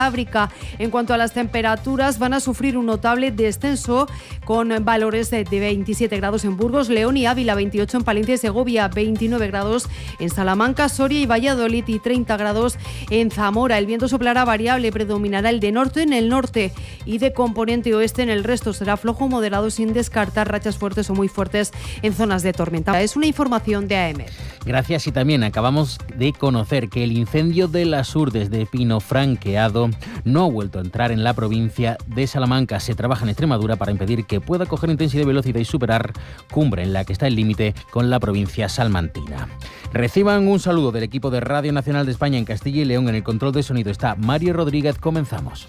Ábrica. En cuanto a las temperaturas, van a sufrir un notable descenso con valores de 27 grados en Burgos, León y Ávila, 28 en Palencia y Segovia, 29 grados en Salamanca, Soria y Valladolid y 30 grados en Zamora. El viento soplará variable, predominará el de norte en el norte y de componente oeste en el resto. Será flojo moderado sin descartar rachas fuertes o muy fuertes en zonas de tormenta. Es una información de AEMET. Gracias. Y también acabamos de conocer que el incendio de las Urdes de Pino Franqueado no ha vuelto a entrar en la provincia de Salamanca. Se trabaja en Extremadura para impedir que pueda coger intensidad y velocidad y superar cumbre en la que está el límite con la provincia salmantina. Reciban un saludo del equipo de Radio Nacional de España en Castilla y León. En el control de sonido está Mario Rodríguez. Comenzamos.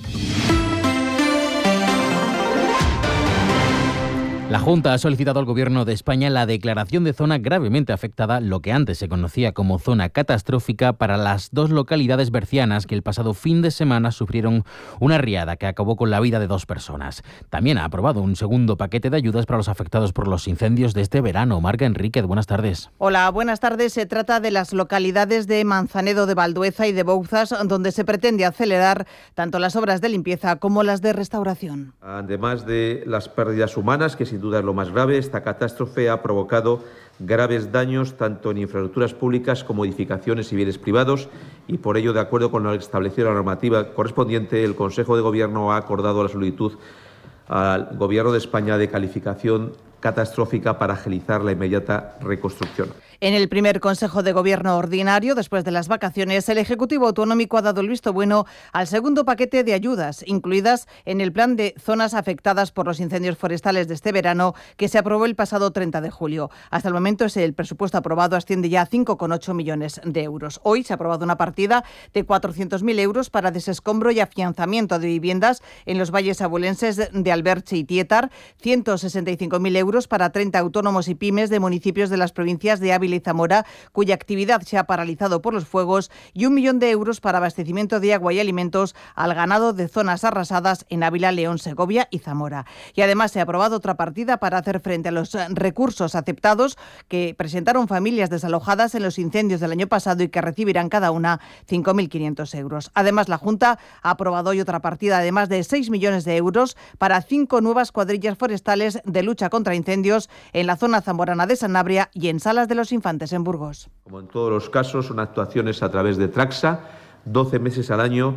La Junta ha solicitado al Gobierno de España la declaración de zona gravemente afectada, lo que antes se conocía como zona catastrófica, para las dos localidades bercianas que el pasado fin de semana sufrieron una riada que acabó con la vida de 2 personas. También ha aprobado un segundo paquete de ayudas para los afectados por los incendios de este verano. Marga Enríquez, buenas tardes. Hola, buenas tardes. Se trata de las localidades de Manzanedo de Valdueza y de Bouzas, donde se pretende acelerar tanto las obras de limpieza como las de restauración. Además de las pérdidas humanas, que sin duda es lo más grave, esta catástrofe ha provocado graves daños tanto en infraestructuras públicas como edificaciones y bienes privados, y por ello, de acuerdo con lo establecido en la normativa correspondiente, el Consejo de Gobierno ha acordado la solicitud al Gobierno de España de calificación catastrófica para agilizar la inmediata reconstrucción. En el primer Consejo de Gobierno ordinario, después de las vacaciones, el Ejecutivo Autonómico ha dado el visto bueno al segundo paquete de ayudas, incluidas en el plan de zonas afectadas por los incendios forestales de este verano, que se aprobó el pasado 30 de julio. Hasta el momento, el presupuesto aprobado asciende ya a 5,8 millones de euros. Hoy se ha aprobado una partida de 400.000 euros para desescombro y afianzamiento de viviendas en los valles abulenses de Alberche y Tietar, 165.000 euros para 30 autónomos y pymes de municipios de las provincias de Ávila y Zamora, cuya actividad se ha paralizado por los fuegos, y 1 millón de euros para abastecimiento de agua y alimentos al ganado de zonas arrasadas en Ávila, León, Segovia y Zamora. Y además se ha aprobado otra partida para hacer frente a los recursos aceptados que presentaron familias desalojadas en los incendios del año pasado y que recibirán cada una 5.500 euros. Además, la Junta ha aprobado hoy otra partida de más de 6 millones de euros para 5 nuevas cuadrillas forestales de lucha contra incendios en la zona zamorana de Sanabria y en Salas de los Infantes en Burgos. Como en todos los casos, son actuaciones a través de Traxa, 12 meses al año,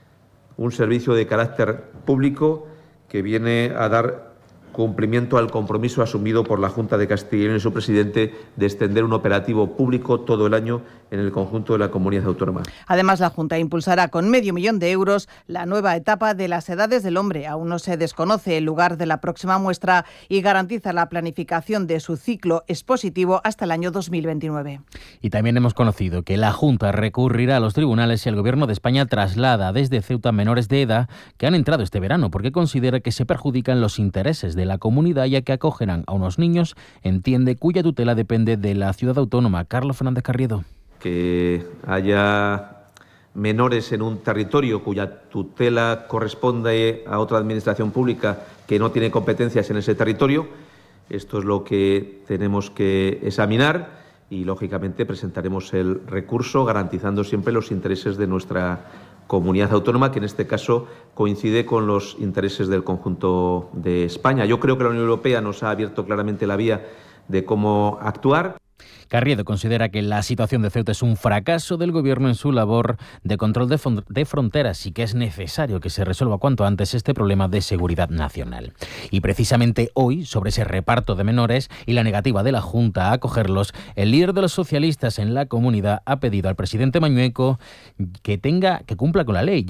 un servicio de carácter público que viene a dar cumplimiento al compromiso asumido por la Junta de Castilla y León y su presidente de extender un operativo público todo el año en el conjunto de la comunidad autónoma. Además, la Junta impulsará con 500.000 euros la nueva etapa de las edades del hombre. Aún no se desconoce el lugar de la próxima muestra y garantiza la planificación de su ciclo expositivo hasta el año 2029. Y también hemos conocido que la Junta recurrirá a los tribunales si el Gobierno de España traslada desde Ceuta menores de edad que han entrado este verano, porque considera que se perjudican los intereses de la comunidad, ya que acogerán a unos niños, entiende, cuya tutela depende de la ciudad autónoma. Carlos Fernández Carriedo. Que haya menores en un territorio cuya tutela corresponde a otra administración pública que no tiene competencias en ese territorio, esto es lo que tenemos que examinar y, lógicamente, presentaremos el recurso garantizando siempre los intereses de nuestra comunidad autónoma, que en este caso coincide con los intereses del conjunto de España. Yo creo que la Unión Europea nos ha abierto claramente la vía de cómo actuar. Carriedo considera que la situación de Ceuta es un fracaso del Gobierno en su labor de control de fronteras y que es necesario que se resuelva cuanto antes este problema de seguridad nacional. Y precisamente hoy, sobre ese reparto de menores y la negativa de la Junta a acogerlos, el líder de los socialistas en la comunidad ha pedido al presidente Mañueco que cumpla con la ley,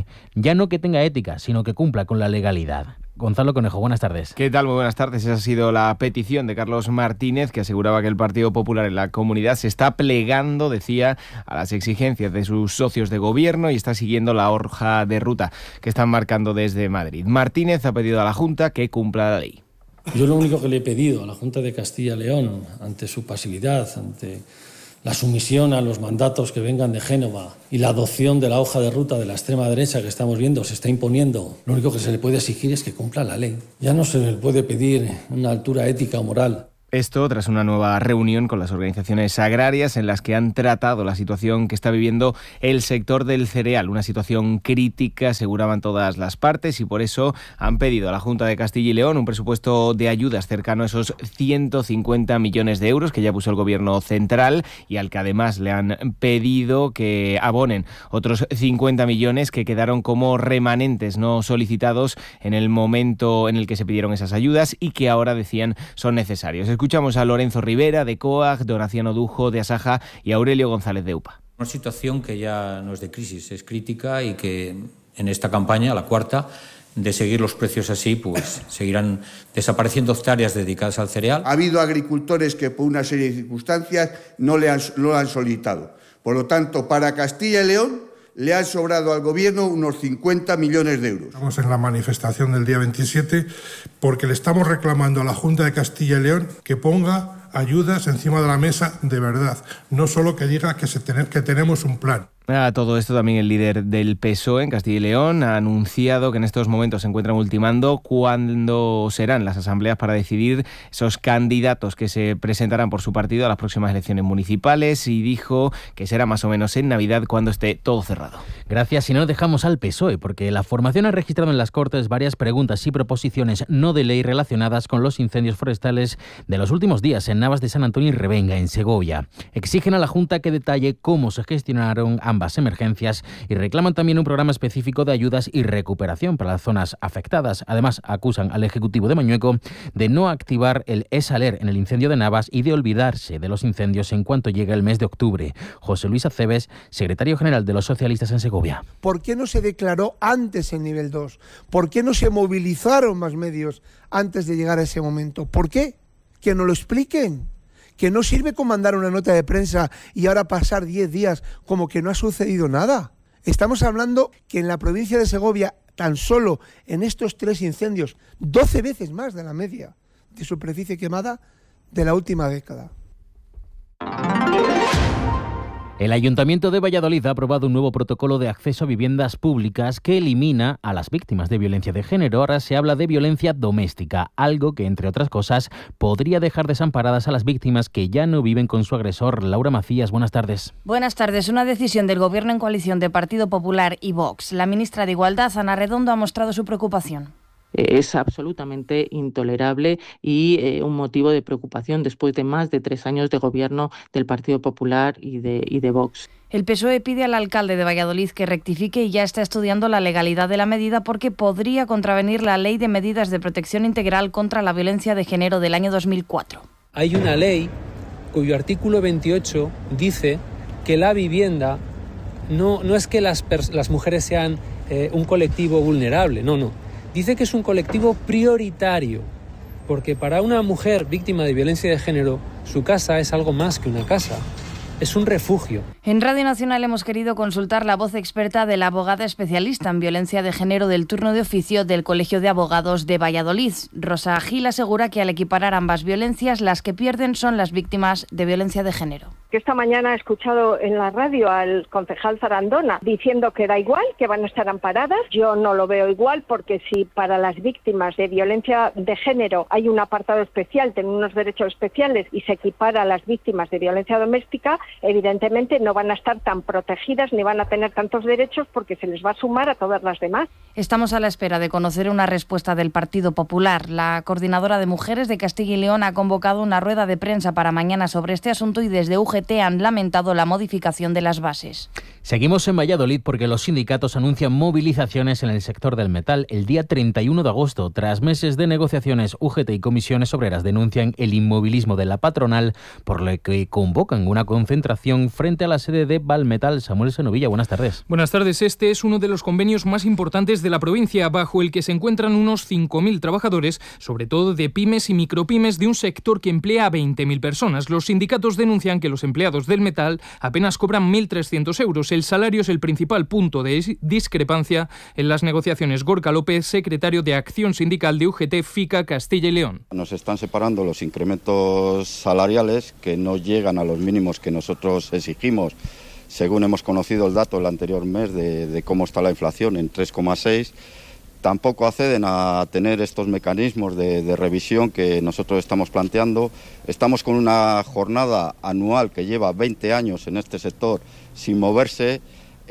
ya no que tenga ética, sino que cumpla con la legalidad. Gonzalo Conejo, buenas tardes. ¿Qué tal? Muy buenas tardes. Esa ha sido la petición de Carlos Martínez, que aseguraba que el Partido Popular en la comunidad se está plegando, decía, a las exigencias de sus socios de gobierno y está siguiendo la hoja de ruta que están marcando desde Madrid. Martínez ha pedido a la Junta que cumpla la ley. Yo lo único que le he pedido a la Junta de Castilla y León, ante su pasividad, ante la sumisión a los mandatos que vengan de Génova y la adopción de la hoja de ruta de la extrema derecha que estamos viendo se está imponiendo, lo único que se le puede exigir es que cumpla la ley. Ya no se le puede pedir una altura ética o moral Esto tras una nueva reunión con las organizaciones agrarias en las que han tratado la situación que está viviendo el sector del cereal, una situación crítica, aseguraban todas las partes, y por eso han pedido a la Junta de Castilla y León un presupuesto de ayudas cercano a esos 150 millones de euros que ya puso el Gobierno central, y al que además le han pedido que abonen otros 50 millones que quedaron como remanentes no solicitados en el momento en el que se pidieron esas ayudas y que ahora decían son necesarios. Escuchamos a Lorenzo Rivera de COAG, Donaciano Dujo de Asaja y Aurelio González de UPA. Una situación que ya no es de crisis, es crítica, y que en esta campaña, la cuarta, de seguir los precios así, pues seguirán desapareciendo hectáreas dedicadas al cereal. Ha habido agricultores que por una serie de circunstancias no lo han solicitado. Por lo tanto, para Castilla y León le han sobrado al Gobierno unos 50 millones de euros. Estamos en la manifestación del día 27 porque le estamos reclamando a la Junta de Castilla y León que ponga ayudas encima de la mesa de verdad, no solo que diga que tenemos un plan. A todo esto también el líder del PSOE en Castilla y León ha anunciado que en estos momentos se encuentran ultimando cuándo serán las asambleas para decidir esos candidatos que se presentarán por su partido a las próximas elecciones municipales, y dijo que será más o menos en Navidad cuando esté todo cerrado. Gracias, y no dejamos al PSOE, porque la formación ha registrado en las Cortes varias preguntas y proposiciones no de ley relacionadas con los incendios forestales de los últimos días en Navas de San Antonio y Revenga, en Segovia. Exigen a la Junta que detalle cómo se gestionaron ambas emergencias y reclaman también un programa específico de ayudas y recuperación para las zonas afectadas. Además, acusan al Ejecutivo de Mañueco de no activar el ESALER en el incendio de Navas y de olvidarse de los incendios en cuanto llegue el mes de octubre. José Luis Aceves, secretario general de los socialistas en Segovia. ¿Por qué no se declaró antes el nivel 2? ¿Por qué no se movilizaron más medios antes de llegar a ese momento? ¿Por qué? Que nos lo expliquen. Que no sirve con mandar una nota de prensa y ahora pasar 10 días como que no ha sucedido nada. Estamos hablando que en la provincia de Segovia, tan solo en estos 3 incendios, 12 veces más de la media de superficie quemada de la última década. El Ayuntamiento de Valladolid ha aprobado un nuevo protocolo de acceso a viviendas públicas que elimina a las víctimas de violencia de género. Ahora se habla de violencia doméstica, algo que, entre otras cosas, podría dejar desamparadas a las víctimas que ya no viven con su agresor. Laura Macías, buenas tardes. Buenas tardes. Una decisión del Gobierno en coalición de Partido Popular y Vox. La ministra de Igualdad, Ana Redondo, ha mostrado su preocupación. Es absolutamente intolerable y un motivo de preocupación después de más de 3 años de gobierno del Partido Popular y de Vox. El PSOE pide al alcalde de Valladolid que rectifique y ya está estudiando la legalidad de la medida porque podría contravenir la Ley de Medidas de Protección Integral contra la Violencia de Género del año 2004. Hay una ley cuyo artículo 28 dice que la vivienda no es que las mujeres sean un colectivo vulnerable, no. Dice que es un colectivo prioritario, porque para una mujer víctima de violencia de género, su casa es algo más que una casa. Es un refugio. En Radio Nacional hemos querido consultar la voz experta de la abogada especialista en violencia de género del turno de oficio del Colegio de Abogados de Valladolid. Rosa Gil asegura que al equiparar ambas violencias, las que pierden son las víctimas de violencia de género. Que esta mañana he escuchado en la radio al concejal Zarandona diciendo que da igual, que van a estar amparadas. Yo no lo veo igual, porque si para las víctimas de violencia de género hay un apartado especial, tienen unos derechos especiales, y se equipara a las víctimas de violencia doméstica, evidentemente no van a estar tan protegidas ni van a tener tantos derechos, porque se les va a sumar a todas las demás. Estamos a la espera de conocer una respuesta del Partido Popular. La coordinadora de mujeres de Castilla y León ha convocado una rueda de prensa para mañana sobre este asunto y desde UGT han lamentado la modificación de las bases. Seguimos en Valladolid porque los sindicatos anuncian movilizaciones en el sector del metal el día 31 de agosto. Tras meses de negociaciones, UGT y comisiones obreras denuncian el inmovilismo de la patronal, por lo que convocan una concentración frente a la sede de Valmetal. Samuel Senovilla, buenas tardes. Buenas tardes. Este es uno de los convenios más importantes de la provincia, bajo el que se encuentran unos 5.000 trabajadores, sobre todo de pymes y micropymes, de un sector que emplea a 20.000 personas. Los sindicatos denuncian que los empleados del metal apenas cobran 1.300 euros. El salario es el principal punto de discrepancia en las negociaciones. Gorka López, secretario de Acción Sindical de UGT FICA Castilla y León. Nos están separando los incrementos salariales que no llegan a los mínimos que nosotros exigimos, según hemos conocido el dato el anterior mes de cómo está la inflación en 3,6, tampoco acceden a tener estos mecanismos de revisión que nosotros estamos planteando. Estamos con una jornada anual que lleva 20 años en este sector sin moverse.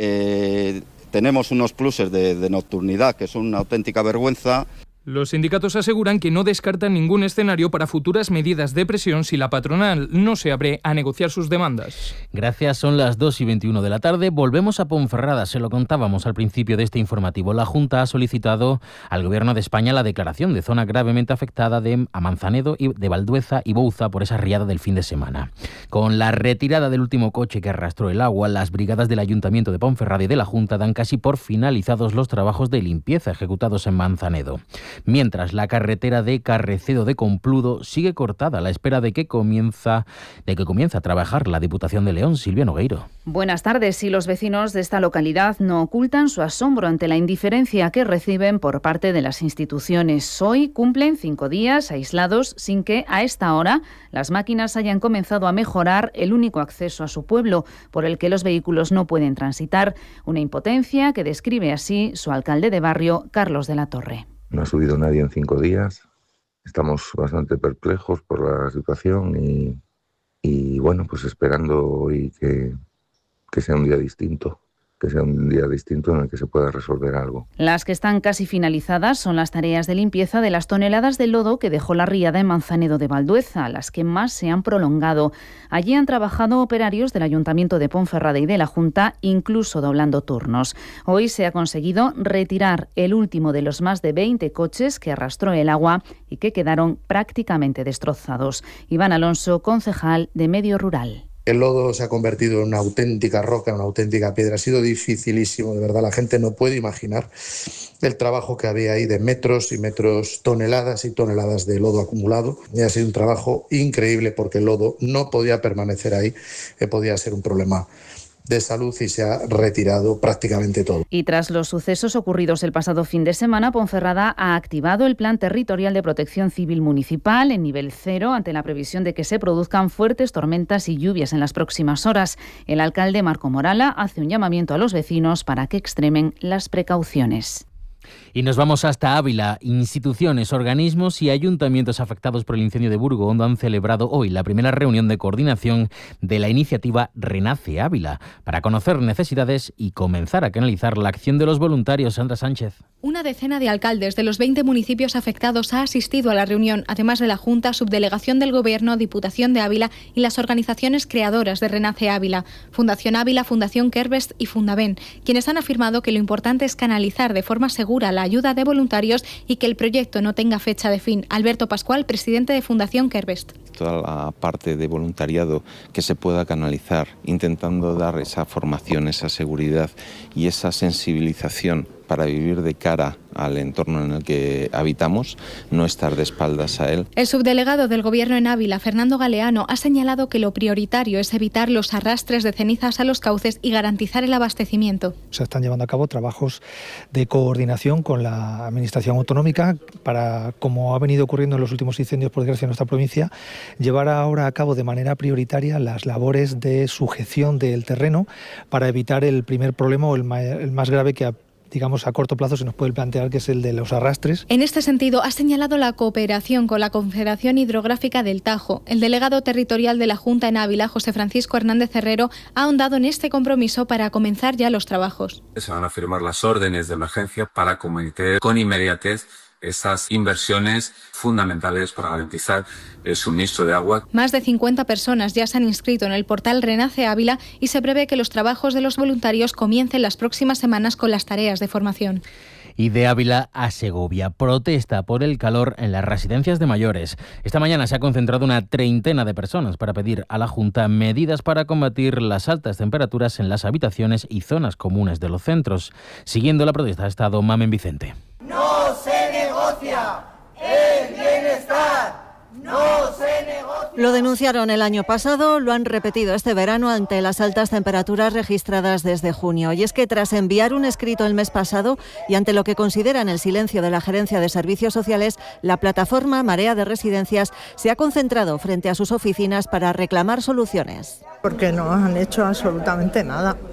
Tenemos unos pluses de nocturnidad que son una auténtica vergüenza. Los sindicatos aseguran que no descartan ningún escenario para futuras medidas de presión si la patronal no se abre a negociar sus demandas. Gracias, son las 2:21 de la tarde. Volvemos a Ponferrada, se lo contábamos al principio de este informativo. La Junta ha solicitado al Gobierno de España la declaración de zona gravemente afectada a Manzanedo, de Valdueza y Bouza por esa riada del fin de semana. Con la retirada del último coche que arrastró el agua, las brigadas del Ayuntamiento de Ponferrada y de la Junta dan casi por finalizados los trabajos de limpieza ejecutados en Manzanedo. Mientras la carretera de Carrecedo de Compludo sigue cortada a la espera de que comience a trabajar la Diputación de León. Silvia Nogueiro. Buenas tardes. Y los vecinos de esta localidad no ocultan su asombro ante la indiferencia que reciben por parte de las instituciones. Hoy cumplen 5 días aislados sin que a esta hora las máquinas hayan comenzado a mejorar el único acceso a su pueblo por el que los vehículos no pueden transitar. Una impotencia que describe así su alcalde de barrio, Carlos de la Torre. No ha subido nadie en 5 días. Estamos bastante perplejos por la situación y bueno, pues esperando hoy que sea un día distinto. Que sea un día distinto en el que se pueda resolver algo. Las que están casi finalizadas son las tareas de limpieza de las toneladas de lodo que dejó la riada en Manzanedo de Valdueza, las que más se han prolongado. Allí han trabajado operarios del Ayuntamiento de Ponferrada y de la Junta, incluso doblando turnos. Hoy se ha conseguido retirar el último de los más de 20 coches que arrastró el agua y que quedaron prácticamente destrozados. Iván Alonso, concejal de Medio Rural. El lodo se ha convertido en una auténtica roca, en una auténtica piedra. Ha sido dificilísimo, de verdad. La gente no puede imaginar el trabajo que había ahí de metros y metros, toneladas y toneladas de lodo acumulado. Y ha sido un trabajo increíble porque el lodo no podía permanecer ahí, podía ser un problema de salud y se ha retirado prácticamente todo. Y tras los sucesos ocurridos el pasado fin de semana, Ponferrada ha activado el Plan Territorial de Protección Civil Municipal en nivel 0 ante la previsión de que se produzcan fuertes tormentas y lluvias en las próximas horas. El alcalde Marco Morala hace un llamamiento a los vecinos para que extremen las precauciones. Y nos vamos hasta Ávila. Instituciones, organismos y ayuntamientos afectados por el incendio de Burgondo han celebrado hoy la primera reunión de coordinación de la iniciativa Renace Ávila para conocer necesidades y comenzar a canalizar la acción de los voluntarios. Sandra Sánchez. Una decena de alcaldes de los 20 municipios afectados ha asistido a la reunión, además de la Junta, Subdelegación del Gobierno, Diputación de Ávila y las organizaciones creadoras de Renace Ávila, Fundación Ávila, Fundación Kerbest y Fundaben, quienes han afirmado que lo importante es canalizar de forma segura la ayuda de voluntarios y que el proyecto no tenga fecha de fin. Alberto Pascual, presidente de Fundación Kerbest. Toda la parte de voluntariado que se pueda canalizar, intentando dar esa formación, esa seguridad y esa sensibilización para vivir de cara al entorno en el que habitamos, no estar de espaldas a él. El subdelegado del Gobierno en Ávila, Fernando Galeano, ha señalado que lo prioritario es evitar los arrastres de cenizas a los cauces y garantizar el abastecimiento. Se están llevando a cabo trabajos de coordinación con la Administración autonómica para, como ha venido ocurriendo en los últimos incendios, por desgracia, en nuestra provincia, llevar ahora a cabo de manera prioritaria las labores de sujeción del terreno para evitar el primer problema o el más grave que digamos a corto plazo se nos puede plantear, que es el de los arrastres. En este sentido, ha señalado la cooperación con la Confederación Hidrográfica del Tajo. El delegado territorial de la Junta en Ávila, José Francisco Hernández Herrero, ha ahondado en este compromiso para comenzar ya los trabajos. Se van a firmar las órdenes de emergencia para cometer con inmediatez esas inversiones fundamentales para garantizar el suministro de agua. Más de 50 personas ya se han inscrito en el portal Renace Ávila y se prevé que los trabajos de los voluntarios comiencen las próximas semanas con las tareas de formación. Y de Ávila a Segovia, protesta por el calor en las residencias de mayores. Esta mañana se ha concentrado una treintena de personas para pedir a la Junta medidas para combatir las altas temperaturas en las habitaciones y zonas comunes de los centros. Siguiendo la protesta ha estado Mamen Vicente. No se negocia el bienestar, no se negocia. Lo denunciaron el año pasado, lo han repetido este verano ante las altas temperaturas registradas desde junio. Y es que tras enviar un escrito el mes pasado y ante lo que consideran el silencio de la Gerencia de Servicios Sociales, la plataforma Marea de Residencias se ha concentrado frente a sus oficinas para reclamar soluciones. Porque no han hecho absolutamente nada.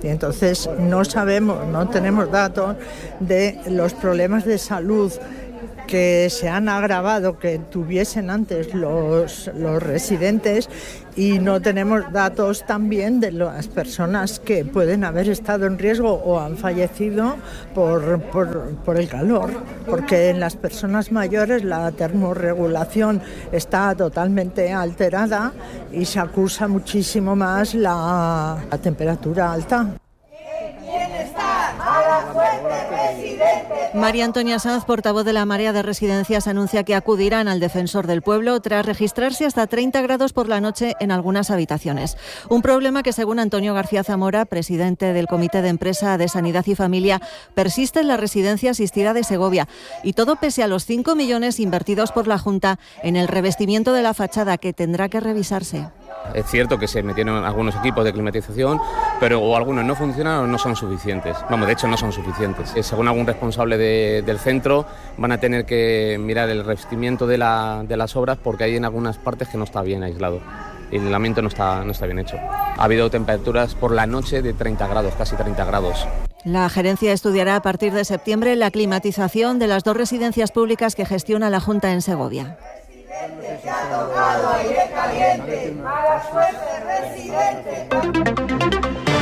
Y entonces no sabemos, no tenemos datos de los problemas de salud que se han agravado, que tuviesen antes los residentes, y no tenemos datos también de las personas que pueden haber estado en riesgo o han fallecido por el calor, porque en las personas mayores la termorregulación está totalmente alterada y se acusa muchísimo más la temperatura alta. María Antonia Sanz, portavoz de la Marea de Residencias, anuncia que acudirán al Defensor del Pueblo tras registrarse hasta 30 grados por la noche en algunas habitaciones. Un problema que, según Antonio García Zamora, presidente del Comité de Empresa de Sanidad y Familia, persiste en la residencia asistida de Segovia. Y todo pese a los 5 millones invertidos por la Junta en el revestimiento de la fachada, que tendrá que revisarse. Es cierto que se metieron algunos equipos de climatización, pero o algunos no funcionan o no son suficientes. Vamos, de hecho no son suficientes. Según algún responsable del centro, van a tener que mirar el revestimiento de las obras, porque hay en algunas partes que no está bien aislado. El aislamiento no está bien hecho. Ha habido temperaturas por la noche de 30 grados, casi 30 grados. La gerencia estudiará a partir de septiembre la climatización de las 2 residencias públicas que gestiona la Junta en Segovia. Te ha tocado aire caliente, mala suerte, residente.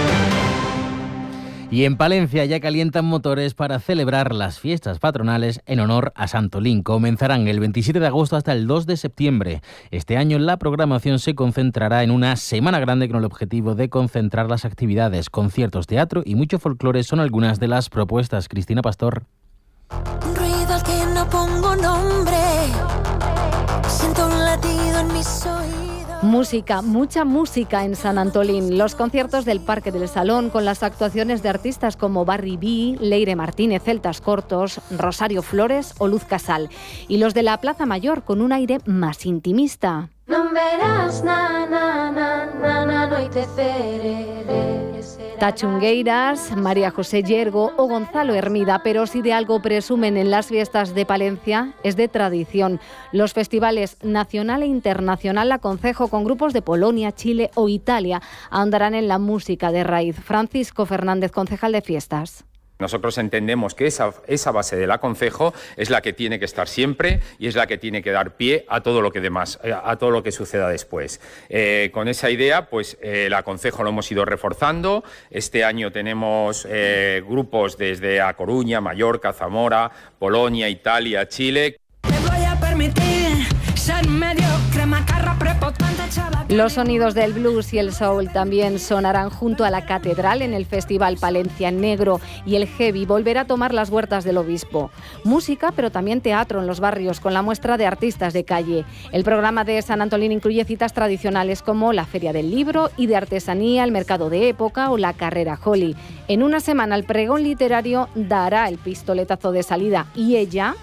Y en Palencia ya calientan motores para celebrar las fiestas patronales en honor a Santolín. Comenzarán el 27 de agosto hasta el 2 de septiembre. Este año la programación se concentrará en una semana grande con el objetivo de concentrar las actividades. Conciertos, teatro y mucho folclore son algunas de las propuestas. Cristina Pastor. Ruido al que no pongo nombre. Siento un latido en mis oídos. Música, mucha música en San Antolín. Los conciertos del Parque del Salón con las actuaciones de artistas como Barry B, Leire Martínez, Celtas Cortos, Rosario Flores o Luz Casal. Y los de la Plaza Mayor con un aire más intimista. No verás, na, na, na, na, na, no te cerere. Tachungueiras, María José Yergo o Gonzalo Hermida, pero si de algo presumen en las fiestas de Palencia es de tradición. Los festivales nacional e internacional La Concejo, con grupos de Polonia, Chile o Italia, ahondarán en la música de raíz. Francisco Fernández, concejal de fiestas. Nosotros entendemos que esa base del Concejo es la que tiene que estar siempre y es la que tiene que dar pie a todo lo que suceda después. Con esa idea, pues el Concejo lo hemos ido reforzando. Este año tenemos grupos desde A Coruña, Mallorca, Zamora, Polonia, Italia, Chile. Te voy a permitir ser mediocre, macarra, prepotente, chaval. Los sonidos del blues y el soul también sonarán junto a la catedral en el Festival Palencia Negro, y el heavy volverá a tomar las huertas del Obispo. Música, pero también teatro en los barrios con la muestra de artistas de calle. El programa de San Antolín incluye citas tradicionales como la Feria del Libro y de Artesanía, el Mercado de Época o la Carrera Holly. En una semana el pregón literario dará el pistoletazo de salida y ella...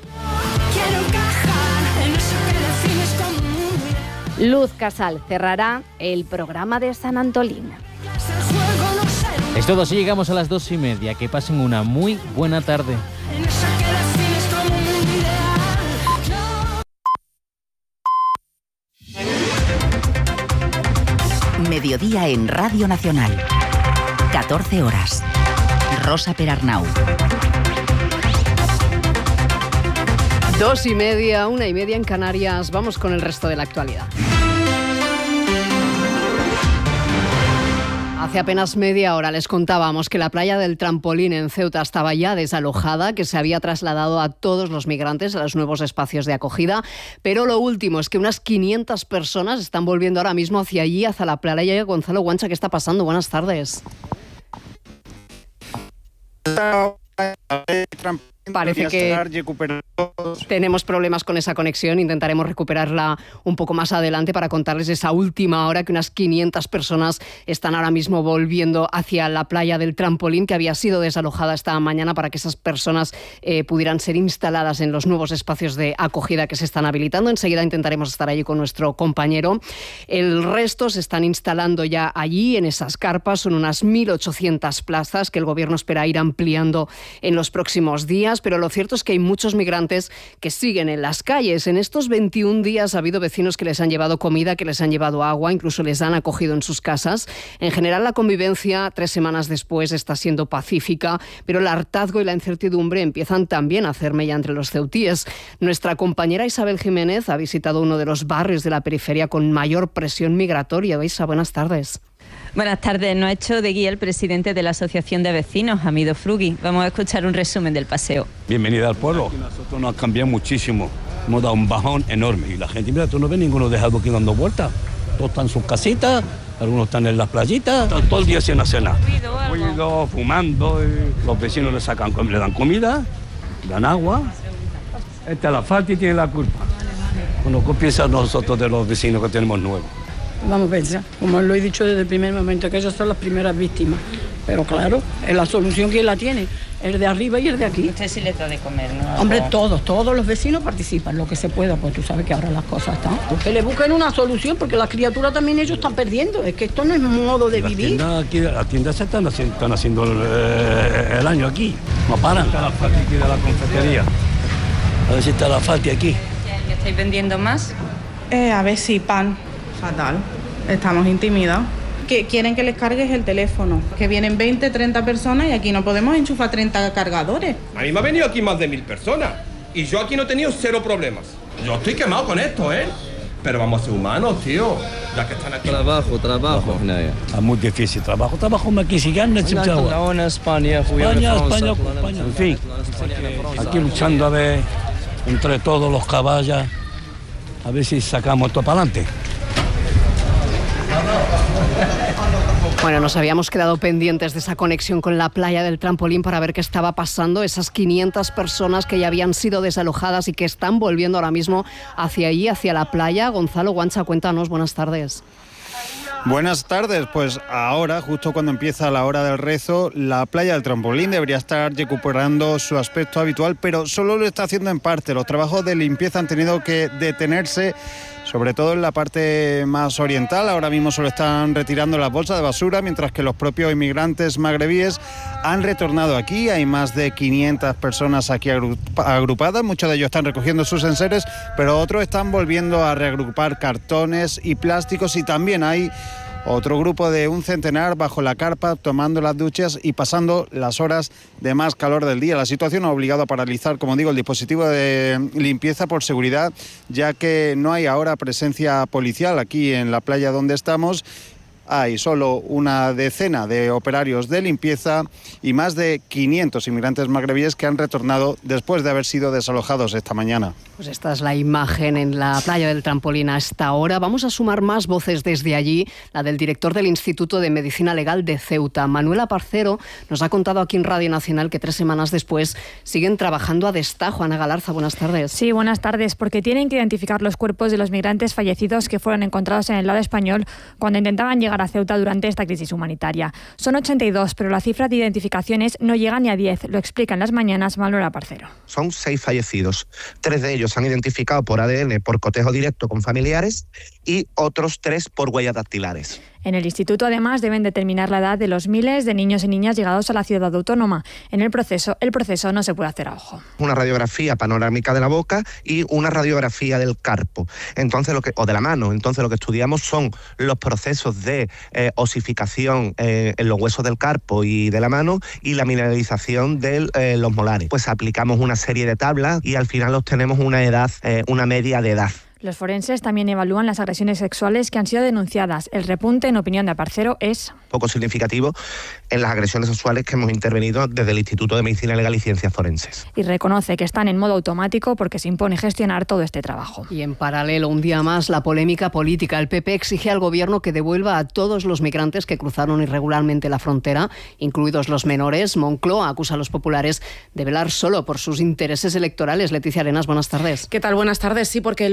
Luz Casal cerrará el programa de San Antolín. Es todo, así llegamos a las 2:30. Que pasen una muy buena tarde. Mediodía en Radio Nacional. 14 horas. Rosa Perarnau. 2:30, 1:30 en Canarias. Vamos con el resto de la actualidad. Hace apenas media hora les contábamos que la playa del Trampolín en Ceuta estaba ya desalojada, que se había trasladado a todos los migrantes a los nuevos espacios de acogida, pero lo último es que unas 500 personas están volviendo ahora mismo hacia allí, hacia la playa. Gonzalo Guancha, ¿qué está pasando? Buenas tardes. Parece que tenemos problemas con esa conexión. Intentaremos recuperarla un poco más adelante para contarles esa última hora, que unas 500 personas están ahora mismo volviendo hacia la playa del Trampolín, que había sido desalojada esta mañana para que esas personas pudieran ser instaladas en los nuevos espacios de acogida que se están habilitando. Enseguida intentaremos estar allí con nuestro compañero. El resto se están instalando ya allí, en esas carpas. Son unas 1.800 plazas que el Gobierno espera ir ampliando en los próximos días, pero lo cierto es que hay muchos migrantes que siguen en las calles. En estos 21 días ha habido vecinos que les han llevado comida, que les han llevado agua, incluso les han acogido en sus casas. En general, la convivencia 3 semanas después está siendo pacífica, pero el hartazgo y la incertidumbre empiezan también a hacer mella entre los ceutíes. Nuestra compañera Isabel Jiménez ha visitado uno de los barrios de la periferia con mayor presión migratoria. Isa, buenas tardes. Buenas tardes. Nos ha hecho de guía el presidente de la Asociación de Vecinos, Hamido Frugui. Vamos a escuchar un resumen del paseo. Bienvenida al pueblo. Nosotros nos han cambiado muchísimo. Hemos dado un bajón enorme. Y la gente, mira, tú no ves ninguno dejado aquí dando vueltas. Todos están en sus casitas, algunos están en las playitas, están todo el día sin hacer nada. Ruido, fumando. Los vecinos le dan comida, dan agua. Esta es la falta y tiene la culpa. Bueno, ¿qué piensan nosotros de los vecinos que tenemos nuevos? Vamos a pensar, como lo he dicho desde el primer momento, que ellos son las primeras víctimas. Pero claro, es la solución que la tiene, el de arriba y el de aquí. Usted sí les da de comer, ¿no? Hombre, todos los vecinos participan, lo que se pueda, pues tú sabes que ahora las cosas están. Que le busquen una solución, porque las criaturas también ellos están perdiendo, es que esto no es modo de vivir. Las tiendas se están haciendo el año aquí, no paran. Está la falta aquí de la confitería, a ver si está la falta aquí. ¿Ya estáis vendiendo más? A ver si pan. Fatal, estamos intimidados. Que quieren que les cargues el teléfono, que vienen 20, 30 personas y aquí no podemos enchufar 30 cargadores. A mí me ha venido aquí más de 1000 personas y yo aquí no he tenido 0 problemas. Yo estoy quemado con esto, pero vamos a ser humanos, tío, ya que están aquí. Trabajo. Es muy difícil, trabajo aquí sigando en España. En fin, aquí luchando a ver entre todos los caballos, a ver si sacamos esto para adelante. Bueno, nos habíamos quedado pendientes de esa conexión con la playa del Trampolín para ver qué estaba pasando. Esas 500 personas que ya habían sido desalojadas y que están volviendo ahora mismo hacia allí, hacia la playa. Gonzalo Guancha, cuéntanos, buenas tardes. Buenas tardes, pues ahora, justo cuando empieza la hora del rezo, la playa del Trampolín debería estar recuperando su aspecto habitual, pero solo lo está haciendo en parte. Los trabajos de limpieza han tenido que detenerse, sobre todo en la parte más oriental. Ahora mismo solo están retirando las bolsas de basura, mientras que los propios inmigrantes magrebíes han retornado aquí. Hay más de 500 personas aquí agrupadas, muchos de ellos están recogiendo sus enseres, pero otros están volviendo a reagrupar cartones y plásticos, y también hay otro grupo de un centenar bajo la carpa tomando las duchas y pasando las horas de más calor del día. La situación ha obligado a paralizar, como digo, el dispositivo de limpieza por seguridad, ya que no hay ahora presencia policial aquí en la playa donde estamos. Hay solo una decena de operarios de limpieza y más de 500 inmigrantes magrebíes que han retornado después de haber sido desalojados esta mañana. Pues esta es la imagen en la playa del Trampolín a esta hora. Vamos a sumar más voces desde allí. La del director del Instituto de Medicina Legal de Ceuta, Manuela Parcero, nos ha contado aquí en Radio Nacional que 3 semanas después siguen trabajando a destajo. Ana Galarza, buenas tardes. Sí, buenas tardes, porque tienen que identificar los cuerpos de los migrantes fallecidos que fueron encontrados en el lado español cuando intentaban llegar a Ceuta durante esta crisis humanitaria. Son 82, pero la cifra de identificaciones no llega ni a 10. Lo explica en Las Mañanas Manuela Parcero. Son 6 fallecidos. 3 de ellos se han identificado por ADN, por cotejo directo con familiares, y otros 3 por huellas dactilares. En el instituto, además, deben determinar la edad de los miles de niños y niñas llegados a la ciudad autónoma. El proceso no se puede hacer a ojo. Una radiografía panorámica de la boca y una radiografía del carpo, o de la mano. Entonces, lo que estudiamos son los procesos de osificación en los huesos del carpo y de la mano y la mineralización de los molares. Pues aplicamos una serie de tablas y al final obtenemos una edad, una media de edad. Los forenses también evalúan las agresiones sexuales que han sido denunciadas. El repunte, en opinión de Aparcero, es poco significativo en las agresiones sexuales que hemos intervenido desde el Instituto de Medicina Legal y Ciencias Forenses. Y reconoce que están en modo automático porque se impone gestionar todo este trabajo. Y en paralelo, un día más, la polémica política. El PP exige al Gobierno que devuelva a todos los migrantes que cruzaron irregularmente la frontera, incluidos los menores. Moncloa acusa a los populares de velar solo por sus intereses electorales. Leticia Arenas, buenas tardes. ¿Qué tal? Buenas tardes. Sí, porque el horizonte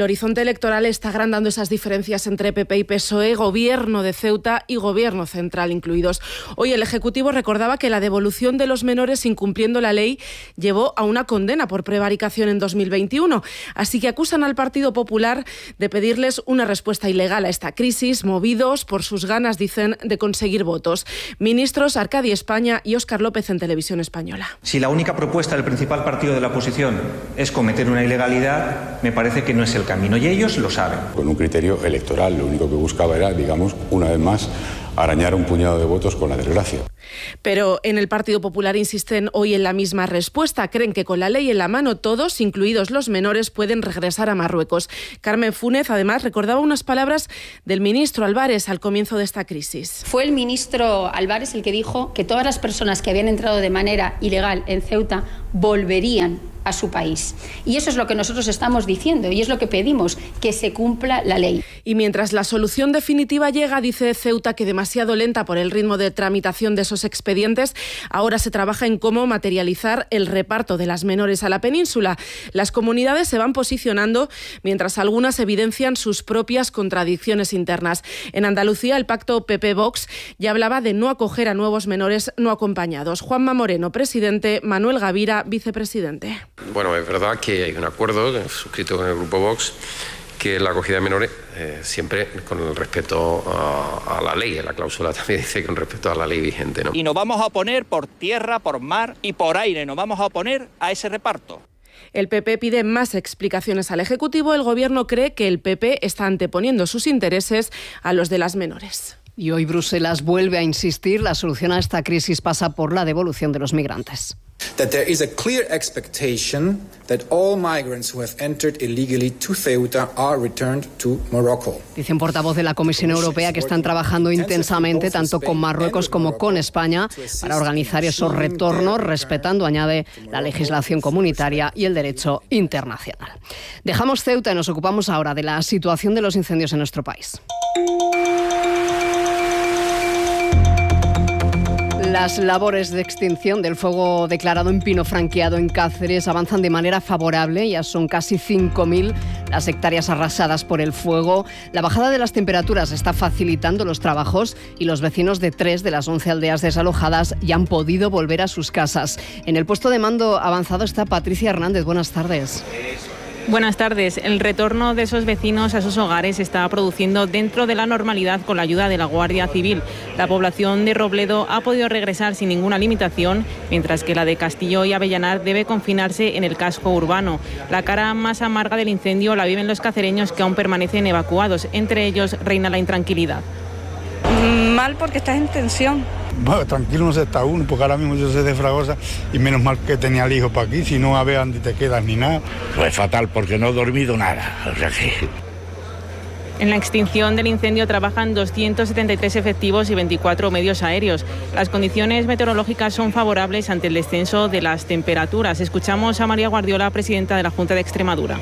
electoral está agrandando esas diferencias entre PP y PSOE, Gobierno de Ceuta y Gobierno central incluidos. Hoy el Ejecutivo recordaba que la devolución de los menores incumpliendo la ley llevó a una condena por prevaricación en 2021. Así que acusan al Partido Popular de pedirles una respuesta ilegal a esta crisis, movidos por sus ganas, dicen, de conseguir votos. Ministros Arcadi España y Óscar López en Televisión Española. Si la única propuesta del principal partido de la oposición es cometer una ilegalidad, me parece que no es el camino, y ellos lo saben. Con un criterio electoral, lo único que buscaba era, digamos, una vez más, arañar un puñado de votos con la desgracia. Pero en el Partido Popular insisten hoy en la misma respuesta. Creen que con la ley en la mano todos, incluidos los menores, pueden regresar a Marruecos. Carmen Fúnez, además, recordaba unas palabras del ministro Álvarez al comienzo de esta crisis. Fue el ministro Álvarez el que dijo que todas las personas que habían entrado de manera ilegal en Ceuta volverían a su país. Y eso es lo que nosotros estamos diciendo y es lo que pedimos, que se cumpla la ley. Y mientras la solución definitiva llega, dice Ceuta que demasiado lenta por el ritmo de tramitación de esos expedientes, ahora se trabaja en cómo materializar el reparto de las menores a la península. Las comunidades se van posicionando mientras algunas evidencian sus propias contradicciones internas. En Andalucía, el pacto PP-Vox ya hablaba de no acoger a nuevos menores no acompañados. Juanma Moreno, presidente; Manuel Gavira, vicepresidente. Bueno, es verdad que hay un acuerdo suscrito con el Grupo Vox, que la acogida de menores siempre con el respeto a la ley. La cláusula también dice con respeto a la ley vigente, ¿no? Y nos vamos a oponer por tierra, por mar y por aire. Nos vamos a oponer a ese reparto. El PP pide más explicaciones al Ejecutivo. El Gobierno cree que el PP está anteponiendo sus intereses a los de las menores. Y hoy Bruselas vuelve a insistir, la solución a esta crisis pasa por la devolución de los migrantes. That there is a clear expectation that all migrants who have entered illegally to Ceuta are returned to Morocco. Dice un portavoz de la Comisión Europea que están trabajando intensamente tanto con Marruecos como con España para organizar esos retornos, respetando, añade, la legislación comunitaria y el derecho internacional. Dejamos Ceuta y nos ocupamos ahora de la situación de los incendios en nuestro país. Las labores de extinción del fuego declarado en pino franqueado en Cáceres avanzan de manera favorable. Ya son casi 5.000 las hectáreas arrasadas por el fuego. La bajada de las temperaturas está facilitando los trabajos y los vecinos de 3 de las 11 aldeas desalojadas ya han podido volver a sus casas. En el puesto de mando avanzado está Patricia Hernández. Buenas tardes. Buenas tardes. El retorno de esos vecinos a sus hogares se está produciendo dentro de la normalidad con la ayuda de la Guardia Civil. La población de Robledo ha podido regresar sin ninguna limitación, mientras que la de Castillo y Avellanar debe confinarse en el casco urbano. La cara más amarga del incendio la viven los cacereños que aún permanecen evacuados. Entre ellos reina la intranquilidad. Mal porque estás en tensión. Bueno, tranquilo no se está uno, porque ahora mismo yo soy de Fragosa y menos mal que tenía el hijo para aquí, si no a ver dónde te quedas ni nada. Pues fatal, porque no he dormido nada, o sea que... En la extinción del incendio trabajan 273 efectivos y 24 medios aéreos. Las condiciones meteorológicas son favorables ante el descenso de las temperaturas. Escuchamos a María Guardiola, presidenta de la Junta de Extremadura.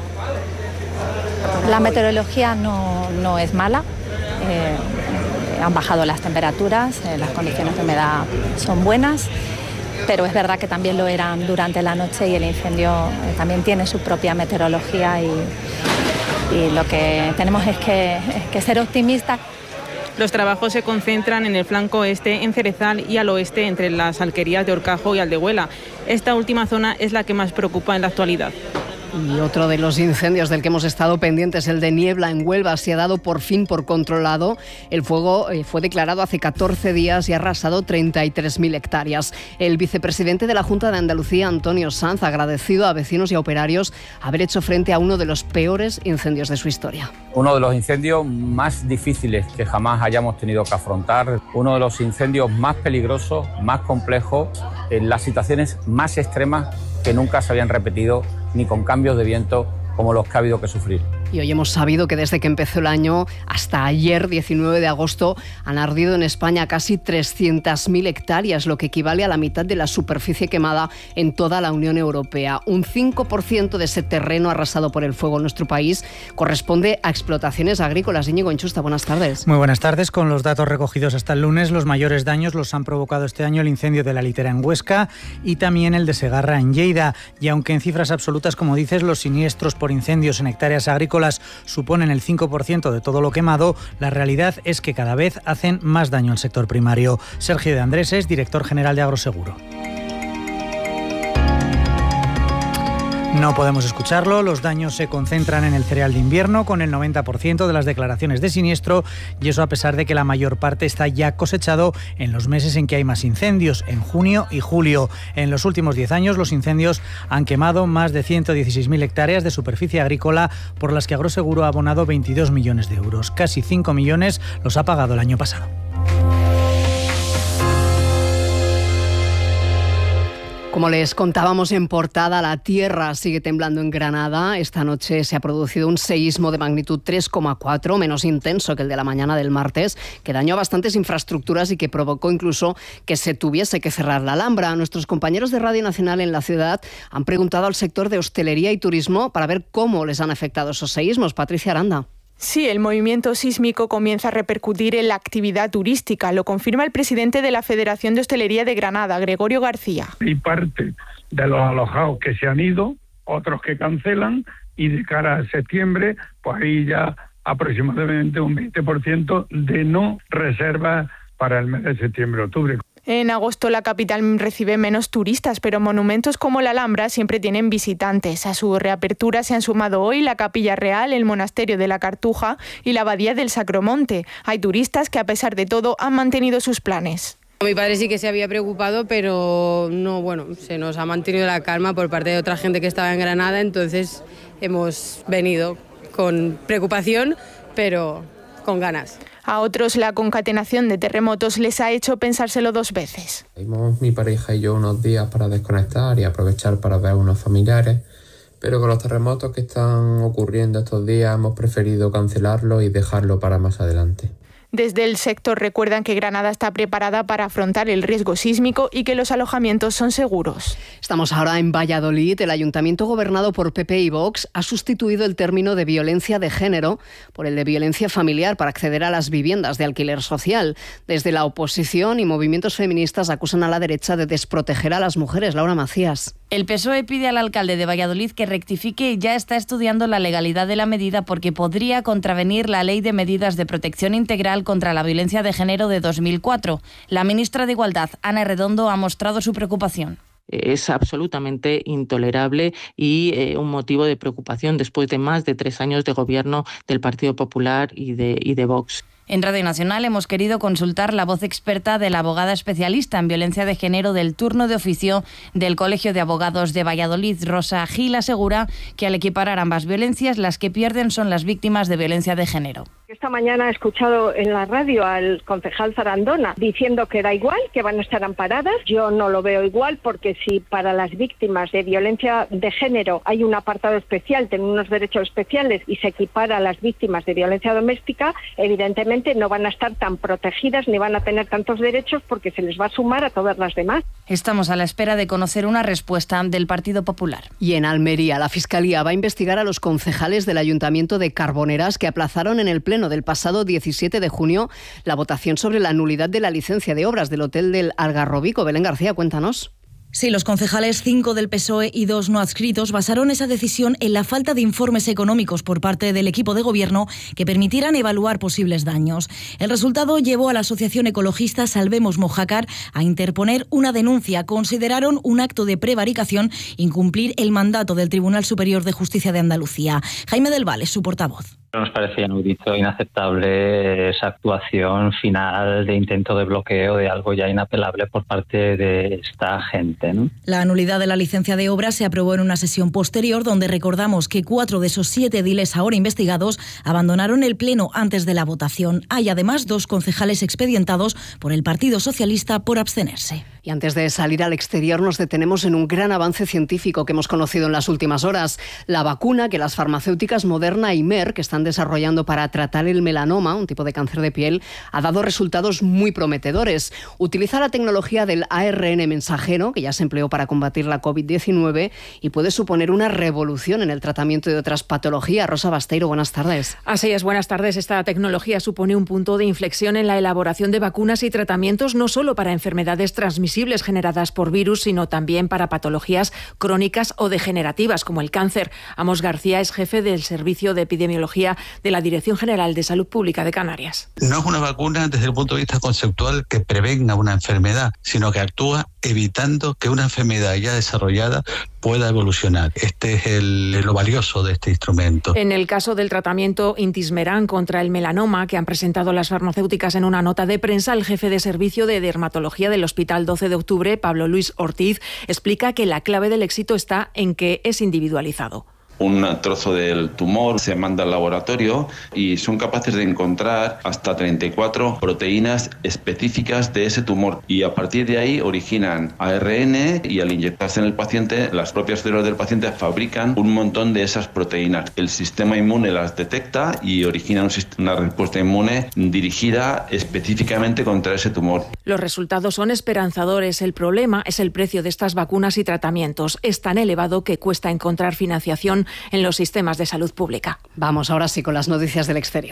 La meteorología no es mala. Han bajado las temperaturas, las condiciones de humedad son buenas, pero es verdad que también lo eran durante la noche y el incendio también tiene su propia meteorología y lo que tenemos es que ser optimistas. Los trabajos se concentran en el flanco este, en Cerezal, y al oeste, entre las alquerías de Horcajo y Aldehuela. Esta última zona es la que más preocupa en la actualidad. Y otro de los incendios del que hemos estado pendientes, el de Niebla en Huelva, se ha dado por fin por controlado. El fuego fue declarado hace 14 días y ha arrasado 33.000 hectáreas. El vicepresidente de la Junta de Andalucía, Antonio Sanz, ha agradecido a vecinos y a operarios haber hecho frente a uno de los peores incendios de su historia. Uno de los incendios más difíciles que jamás hayamos tenido que afrontar, uno de los incendios más peligrosos, más complejos, en las situaciones más extremas que nunca se habían repetido, ni con cambios de viento como los que ha habido que sufrir. Y hoy hemos sabido que desde que empezó el año hasta ayer, 19 de agosto, han ardido en España casi 300.000 hectáreas, lo que equivale a la mitad de la superficie quemada en toda la Unión Europea. Un 5% de ese terreno arrasado por el fuego en nuestro país corresponde a explotaciones agrícolas. Íñigo Enchusta, buenas tardes. Muy buenas tardes. Con los datos recogidos hasta el lunes, los mayores daños los han provocado este año el incendio de la Litera en Huesca y también el de Segarra en Lleida. Y aunque en cifras absolutas, como dices, los siniestros por incendios en hectáreas agrícolas agrícolas suponen el 5% de todo lo quemado, la realidad es que cada vez hacen más daño al sector primario. Sergio de Andrés es director general de Agroseguro. No podemos escucharlo, los daños se concentran en el cereal de invierno con el 90% de las declaraciones de siniestro, y eso a pesar de que la mayor parte está ya cosechado en los meses en que hay más incendios, en junio y julio. En los últimos 10 años los incendios han quemado más de 116.000 hectáreas de superficie agrícola, por las que Agroseguro ha abonado 22 millones de euros. Casi 5 millones los ha pagado el año pasado. Como les contábamos en portada, la tierra sigue temblando en Granada. Esta noche se ha producido un seísmo de magnitud 3,4, menos intenso que el de la mañana del martes, que dañó a bastantes infraestructuras y que provocó incluso que se tuviese que cerrar la Alhambra. Nuestros compañeros de Radio Nacional en la ciudad han preguntado al sector de hostelería y turismo para ver cómo les han afectado esos seísmos. Patricia Aranda. Sí, el movimiento sísmico comienza a repercutir en la actividad turística. Lo confirma el presidente de la Federación de Hostelería de Granada, Gregorio García. Hay parte de los alojados que se han ido, otros que cancelan, y de cara a septiembre, pues ahí ya aproximadamente un 20% de no reservas para el mes de septiembre-octubre. En agosto la capital recibe menos turistas, pero monumentos como la Alhambra siempre tienen visitantes. A su reapertura se han sumado hoy la Capilla Real, el Monasterio de la Cartuja y la Abadía del Sacromonte. Hay turistas que a pesar de todo han mantenido sus planes. Mi padre sí que se había preocupado, pero no, se nos ha mantenido la calma por parte de otra gente que estaba en Granada, entonces hemos venido con preocupación, pero con ganas. A otros la concatenación de terremotos les ha hecho pensárselo 2 veces. Tuvimos mi pareja y yo unos días para desconectar y aprovechar para ver a unos familiares, pero con los terremotos que están ocurriendo estos días hemos preferido cancelarlo y dejarlo para más adelante. Desde el sector recuerdan que Granada está preparada para afrontar el riesgo sísmico y que los alojamientos son seguros. Estamos ahora en Valladolid. El ayuntamiento gobernado por PP y Vox ha sustituido el término de violencia de género por el de violencia familiar para acceder a las viviendas de alquiler social. Desde la oposición y movimientos feministas acusan a la derecha de desproteger a las mujeres. Laura Macías. El PSOE pide al alcalde de Valladolid que rectifique y ya está estudiando la legalidad de la medida porque podría contravenir la Ley de Medidas de Protección Integral contra la Violencia de Género de 2004. La ministra de Igualdad, Ana Redondo, ha mostrado su preocupación. Es absolutamente intolerable y un motivo de preocupación después de más de 3 años de gobierno del Partido Popular y de Vox. En Radio Nacional hemos querido consultar la voz experta de la abogada especialista en violencia de género del turno de oficio del Colegio de Abogados de Valladolid. Rosa Gil asegura que al equiparar ambas violencias, las que pierden son las víctimas de violencia de género. Esta mañana he escuchado en la radio al concejal Zarandona diciendo que da igual, que van a estar amparadas. Yo no lo veo igual porque si para las víctimas de violencia de género hay un apartado especial, tienen unos derechos especiales y se equipara a las víctimas de violencia doméstica, evidentemente no van a estar tan protegidas ni van a tener tantos derechos porque se les va a sumar a todas las demás. Estamos a la espera de conocer una respuesta del Partido Popular. Y en Almería, la Fiscalía va a investigar a los concejales del Ayuntamiento de Carboneras que aplazaron en el Pleno del pasado 17 de junio la votación sobre la nulidad de la licencia de obras del Hotel del Algarrobico. Belén García, cuéntanos. Sí, los concejales 5 del PSOE y 2 no adscritos basaron esa decisión en la falta de informes económicos por parte del equipo de gobierno que permitieran evaluar posibles daños. El resultado llevó a la asociación ecologista Salvemos Mojácar a interponer una denuncia. Consideraron un acto de prevaricación incumplir el mandato del Tribunal Superior de Justicia de Andalucía. Jaime del Val es su portavoz. Nos parecía inaudito, inaceptable esa actuación final de intento de bloqueo de algo ya inapelable por parte de esta gente, ¿no? La nulidad de la licencia de obra se aprobó en una sesión posterior donde recordamos que 4 de esos 7 ediles ahora investigados abandonaron el Pleno antes de la votación. Hay además 2 concejales expedientados por el Partido Socialista por abstenerse. Y antes de salir al exterior nos detenemos en un gran avance científico que hemos conocido en las últimas horas. La vacuna que las farmacéuticas Moderna y Merck están desarrollando para tratar el melanoma, un tipo de cáncer de piel, ha dado resultados muy prometedores. Utiliza la tecnología del ARN mensajero, que ya se empleó para combatir la COVID-19, y puede suponer una revolución en el tratamiento de otras patologías. Rosa Basteiro, buenas tardes. Así es, buenas tardes. Esta tecnología supone un punto de inflexión en la elaboración de vacunas y tratamientos, no solo para enfermedades transmisibles generadas por virus, sino también para patologías crónicas o degenerativas, como el cáncer. Amos García es jefe del Servicio de Epidemiología de la Dirección General de Salud Pública de Canarias. No es una vacuna desde el punto de vista conceptual que prevenga una enfermedad, sino que actúa evitando que una enfermedad ya desarrollada pueda evolucionar. Este es lo valioso de este instrumento. En el caso del tratamiento Intismeran contra el melanoma, que han presentado las farmacéuticas en una nota de prensa, el jefe de servicio de dermatología del Hospital 12 de Octubre, Pablo Luis Ortiz, explica que la clave del éxito está en que es individualizado. Un trozo del tumor se manda al laboratorio y son capaces de encontrar hasta 34 proteínas específicas de ese tumor, y a partir de ahí originan ARN, y al inyectarse en el paciente, las propias células del paciente fabrican un montón de esas proteínas. El sistema inmune las detecta y origina una respuesta inmune dirigida específicamente contra ese tumor. Los resultados son esperanzadores. El problema es el precio de estas vacunas y tratamientos. Es tan elevado que cuesta encontrar financiación en los sistemas de salud pública. Vamos ahora sí con las noticias del exterior.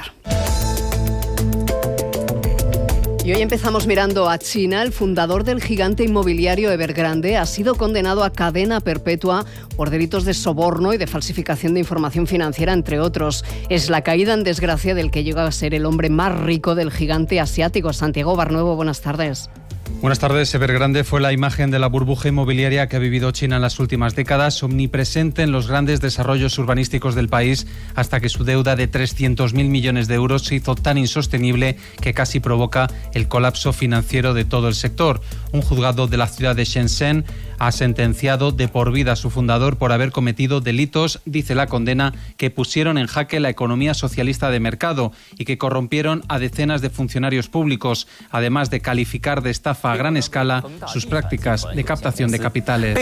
Y hoy empezamos mirando a China. El fundador del gigante inmobiliario Evergrande ha sido condenado a cadena perpetua por delitos de soborno y de falsificación de información financiera, entre otros. Es la caída en desgracia del que llega a ser el hombre más rico del gigante asiático. Santiago Barnuevo, buenas tardes. Buenas tardes. Evergrande fue la imagen de la burbuja inmobiliaria que ha vivido China en las últimas décadas, omnipresente en los grandes desarrollos urbanísticos del país, hasta que su deuda de 300.000 millones de euros se hizo tan insostenible que casi provoca el colapso financiero de todo el sector. Un juzgado de la ciudad de Shenzhen ha sentenciado de por vida a su fundador por haber cometido delitos, dice la condena, que pusieron en jaque la economía socialista de mercado y que corrompieron a decenas de funcionarios públicos, además de calificar de estafa a gran escala sus prácticas de captación de capitales.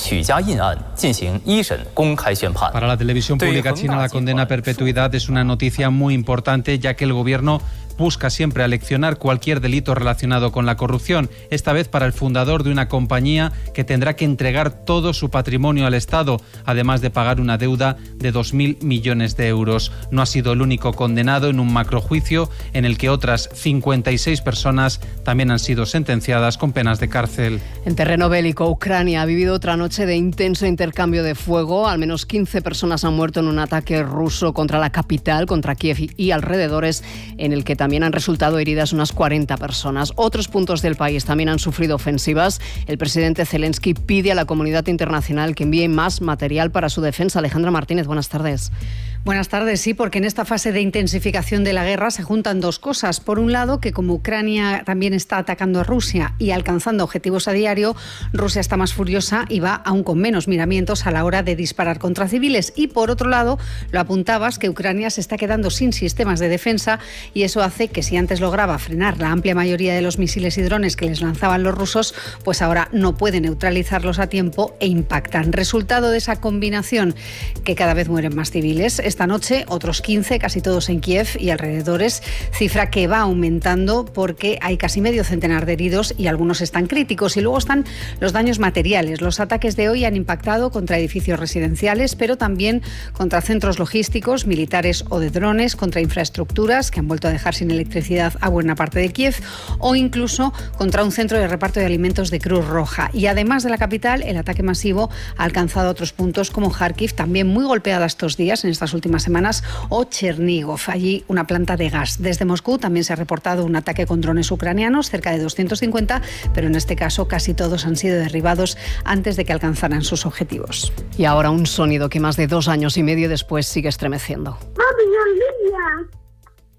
Para la televisión pública china, la condena a perpetuidad es una noticia muy importante, ya que el gobierno busca siempre aleccionar cualquier delito relacionado con la corrupción, esta vez para el fundador de una compañía que tendrá que entregar todo su patrimonio al Estado, además de pagar una deuda de 2.000 millones de euros. No ha sido el único condenado en un macrojuicio en el que otras 56 personas también han sido sentenciadas con penas de cárcel. En terreno bélico, Ucrania ha vivido otra noche de intenso intercambio de fuego. Al menos 15 personas han muerto en un ataque ruso contra la capital, contra Kiev y alrededores, en el que también han resultado heridas unas 40 personas. Otros puntos del país también han sufrido ofensivas. El presidente Zelensky pide a la comunidad internacional que envíe más material para su defensa. Alejandra Martínez, buenas tardes. Buenas tardes, sí, porque en esta fase de intensificación de la guerra se juntan dos cosas. Por un lado, que como Ucrania también está atacando a Rusia y alcanzando objetivos a diario, Rusia está más furiosa y va aún con menos miramientos a la hora de disparar contra civiles. Y por otro lado, lo apuntabas, que Ucrania se está quedando sin sistemas de defensa, y eso hace que si antes lograba frenar la amplia mayoría de los misiles y drones que les lanzaban los rusos, pues ahora no puede neutralizarlos a tiempo e impactan. Resultado de esa combinación, que cada vez mueren más civiles. Esta noche otros 15, casi todos en Kiev y alrededores, cifra que va aumentando porque hay casi medio centenar de heridos y algunos están críticos. Y luego están los daños materiales. Los ataques de hoy han impactado contra edificios residenciales, pero también contra centros logísticos, militares o de drones, contra infraestructuras que han vuelto a dejar sin electricidad a buena parte de Kiev, o incluso contra un centro de reparto de alimentos de Cruz Roja. Y además de la capital, el ataque masivo ha alcanzado otros puntos como Kharkiv, también muy golpeada estos días, en estas últimas semanas, o Chernigov, allí una planta de gas. Desde Moscú también se ha reportado un ataque con drones ucranianos, cerca de 250, pero en este caso casi todos han sido derribados antes de que alcanzaran sus objetivos. Y ahora un sonido que más de 2 años y medio después sigue estremeciendo. ¡Papi, Olivia!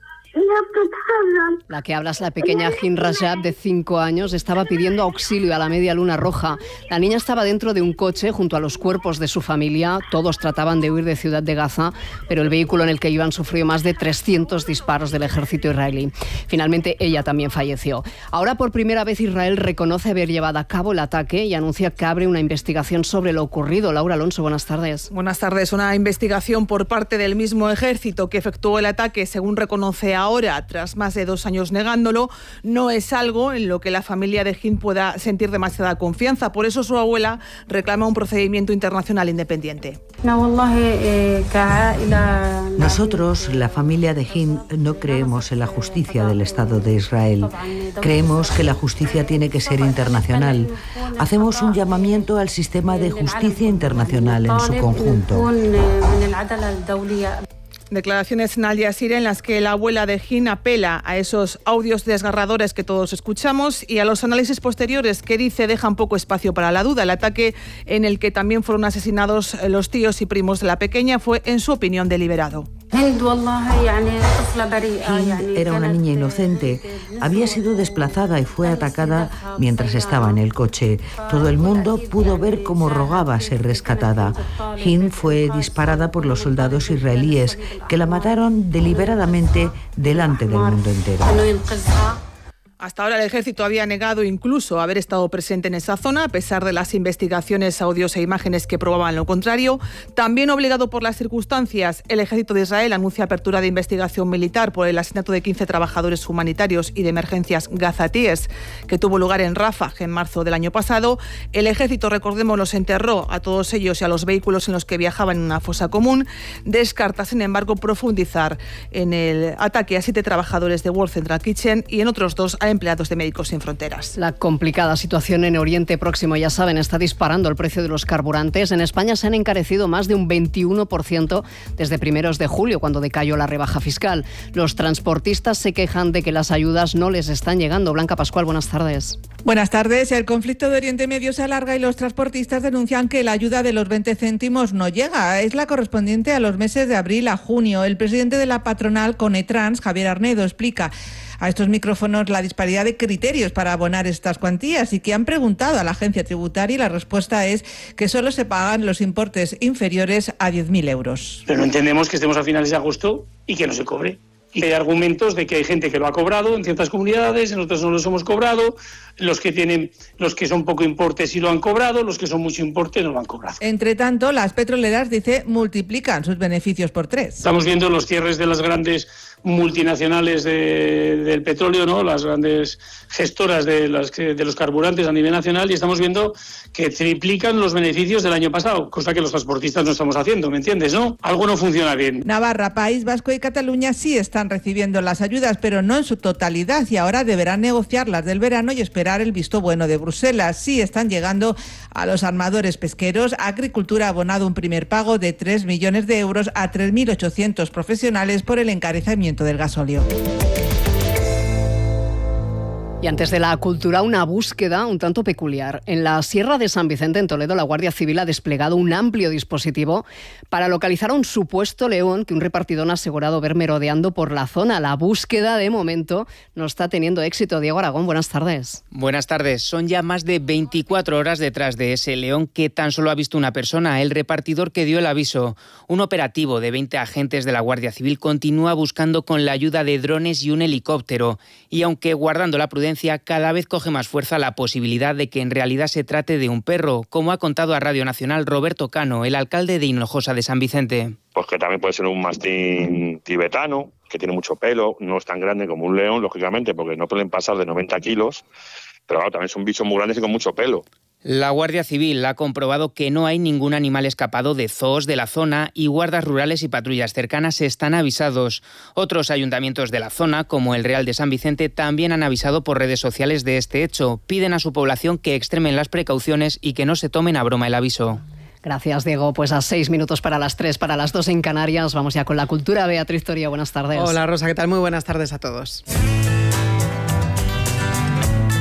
La que habla es la pequeña Hind Rajab, de 5 años. Estaba pidiendo auxilio a la Media Luna Roja. La niña estaba dentro de un coche junto a los cuerpos de su familia. Todos trataban de huir de Ciudad de Gaza, pero el vehículo en el que iban sufrió más de 300 disparos del ejército israelí. Finalmente, ella también falleció. Ahora, por primera vez, Israel reconoce haber llevado a cabo el ataque y anuncia que abre una investigación sobre lo ocurrido. Laura Alonso, buenas tardes. Buenas tardes. Una investigación por parte del mismo ejército que efectuó el ataque, según reconoce ahora, tras más de 2 años negándolo, no es algo en lo que la familia de Hind pueda sentir demasiada confianza. Por eso su abuela reclama un procedimiento internacional independiente. Nosotros, la familia de Hind, no creemos en la justicia del Estado de Israel. Creemos que la justicia tiene que ser internacional. Hacemos un llamamiento al sistema de justicia internacional en su conjunto. Declaraciones en Al Jazeera en las que la abuela de Hind apela a esos audios desgarradores que todos escuchamos y a los análisis posteriores que dice dejan poco espacio para la duda. El ataque en el que también fueron asesinados los tíos y primos de la pequeña fue, en su opinión, deliberado. Hind era una niña inocente. Había sido desplazada y fue atacada mientras estaba en el coche. Todo el mundo pudo ver cómo rogaba ser rescatada. Hind fue disparada por los soldados israelíes que la mataron deliberadamente delante del mundo entero. Hasta ahora el ejército había negado incluso haber estado presente en esa zona, a pesar de las investigaciones, audios e imágenes que probaban lo contrario. También obligado por las circunstancias, el ejército de Israel anuncia apertura de investigación militar por el asesinato de 15 trabajadores humanitarios y de emergencias gazatíes que tuvo lugar en Rafah en marzo del año pasado. El ejército, recordemos, los enterró a todos ellos y a los vehículos en los que viajaban en una fosa común. Descarta, sin embargo, profundizar en el ataque a 7 trabajadores de World Central Kitchen y en otros 2 a empleados de Médicos Sin Fronteras. La complicada situación en Oriente Próximo, ya saben, está disparando el precio de los carburantes. En España se han encarecido más de un 21% desde primeros de julio, cuando decayó la rebaja fiscal. Los transportistas se quejan de que las ayudas no les están llegando. Blanca Pascual, buenas tardes. Buenas tardes. El conflicto de Oriente Medio se alarga y los transportistas denuncian que la ayuda de los 20 céntimos no llega. Es la correspondiente a los meses de abril a junio. El presidente de la patronal Conetrans, Javier Arnedo, explica a estos micrófonos la disparidad de criterios para abonar estas cuantías y que han preguntado a la agencia tributaria y la respuesta es que solo se pagan los importes inferiores a 10.000 euros. Pero no entendemos que estemos a finales de agosto y que no se cobre. Y hay argumentos de que hay gente que lo ha cobrado en ciertas comunidades, en otras no los hemos cobrado, los que son poco importe sí lo han cobrado, los que son mucho importe no lo han cobrado. Entre tanto, las petroleras, dice, multiplican sus beneficios por 3. Estamos viendo los cierres de las grandes multinacionales del petróleo, ¿no? Las grandes gestoras de los carburantes a nivel nacional, y estamos viendo que triplican los beneficios del año pasado, cosa que los transportistas no estamos haciendo, ¿me entiendes, no? Algo no funciona bien. Navarra, País Vasco y Cataluña sí están recibiendo las ayudas, pero no en su totalidad, y ahora deberán negociar las del verano y esperar el visto bueno de Bruselas. Sí están llegando a los armadores pesqueros. Agricultura ha abonado un primer pago de 3 millones de euros a 3.800 profesionales por el encarecimiento del gasóleo. Y antes de la cultura, una búsqueda un tanto peculiar. En la Sierra de San Vicente, en Toledo, la Guardia Civil ha desplegado un amplio dispositivo para localizar a un supuesto león que un repartidor ha asegurado ver merodeando por la zona. La búsqueda, de momento, no está teniendo éxito. Diego Aragón, buenas tardes. Buenas tardes. Son ya más de 24 horas detrás de ese león que tan solo ha visto una persona, el repartidor que dio el aviso. Un operativo de 20 agentes de la Guardia Civil continúa buscando con la ayuda de drones y un helicóptero. Y aunque guardando la prudencia, cada vez coge más fuerza la posibilidad de que en realidad se trate de un perro, como ha contado a Radio Nacional Roberto Cano, el alcalde de Hinojosa de San Vicente. Pues que también puede ser un mastín tibetano, que tiene mucho pelo, no es tan grande como un león, lógicamente, porque no pueden pasar de 90 kilos, pero claro, también son bichos muy grandes y con mucho pelo. La Guardia Civil ha comprobado que no hay ningún animal escapado de zoos de la zona y guardas rurales y patrullas cercanas están avisados. Otros ayuntamientos de la zona, como el Real de San Vicente, también han avisado por redes sociales de este hecho. Piden a su población que extremen las precauciones y que no se tomen a broma el aviso. Gracias, Diego. Pues a 6 minutos para las 3, para las 2 en Canarias. Vamos ya con la cultura. Beatriz Toría, buenas tardes. Hola, Rosa, ¿qué tal? Muy buenas tardes a todos.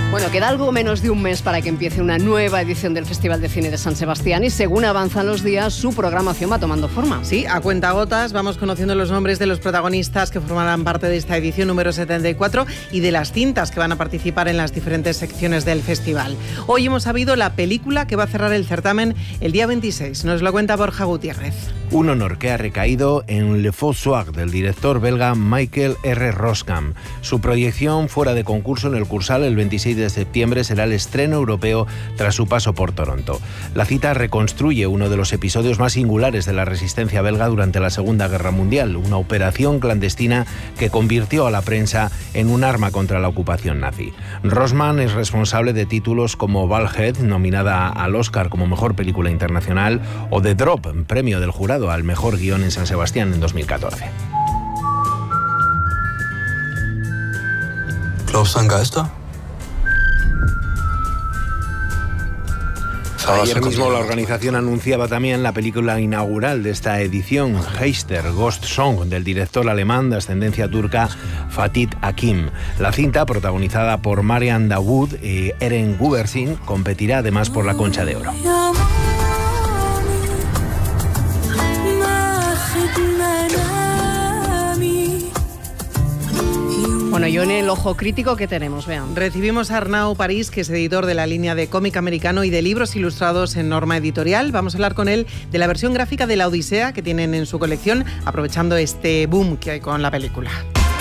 Bueno, queda algo menos de un mes para que empiece una nueva edición del Festival de Cine de San Sebastián y según avanzan los días, su programación va tomando forma. Sí, a cuentagotas vamos conociendo los nombres de los protagonistas que formarán parte de esta edición número 74 y de las cintas que van a participar en las diferentes secciones del festival. Hoy hemos sabido la película que va a cerrar el certamen el día 26. Nos lo cuenta Borja Gutiérrez. Un honor que ha recaído en Le Faux Soir del director belga Michael R. Roskam. Su proyección fuera de concurso en el Cursal el 26 de septiembre será el estreno europeo tras su paso por Toronto. La cita reconstruye uno de los episodios más singulares de la resistencia belga durante la Segunda Guerra Mundial, una operación clandestina que convirtió a la prensa en un arma contra la ocupación nazi. Roskam es responsable de títulos como Balhead, nominada al Oscar como mejor película internacional, o The Drop, premio del jurado al mejor guión en San Sebastián en 2014. ¿Glaubst du an Geister? Ayer mismo la organización anunciaba también la película inaugural de esta edición, Heister, Ghost Song, del director alemán de ascendencia turca Fatih Akin. La cinta, protagonizada por Marianne Dawood y Eren Gubersin, competirá además por la Concha de Oro. Bueno, yo en el ojo crítico, ¿qué tenemos? Vean. Recibimos a Arnau París, que es editor de la línea de cómic americano y de libros ilustrados en Norma Editorial. Vamos a hablar con él de la versión gráfica de La Odisea que tienen en su colección, aprovechando este boom que hay con la película.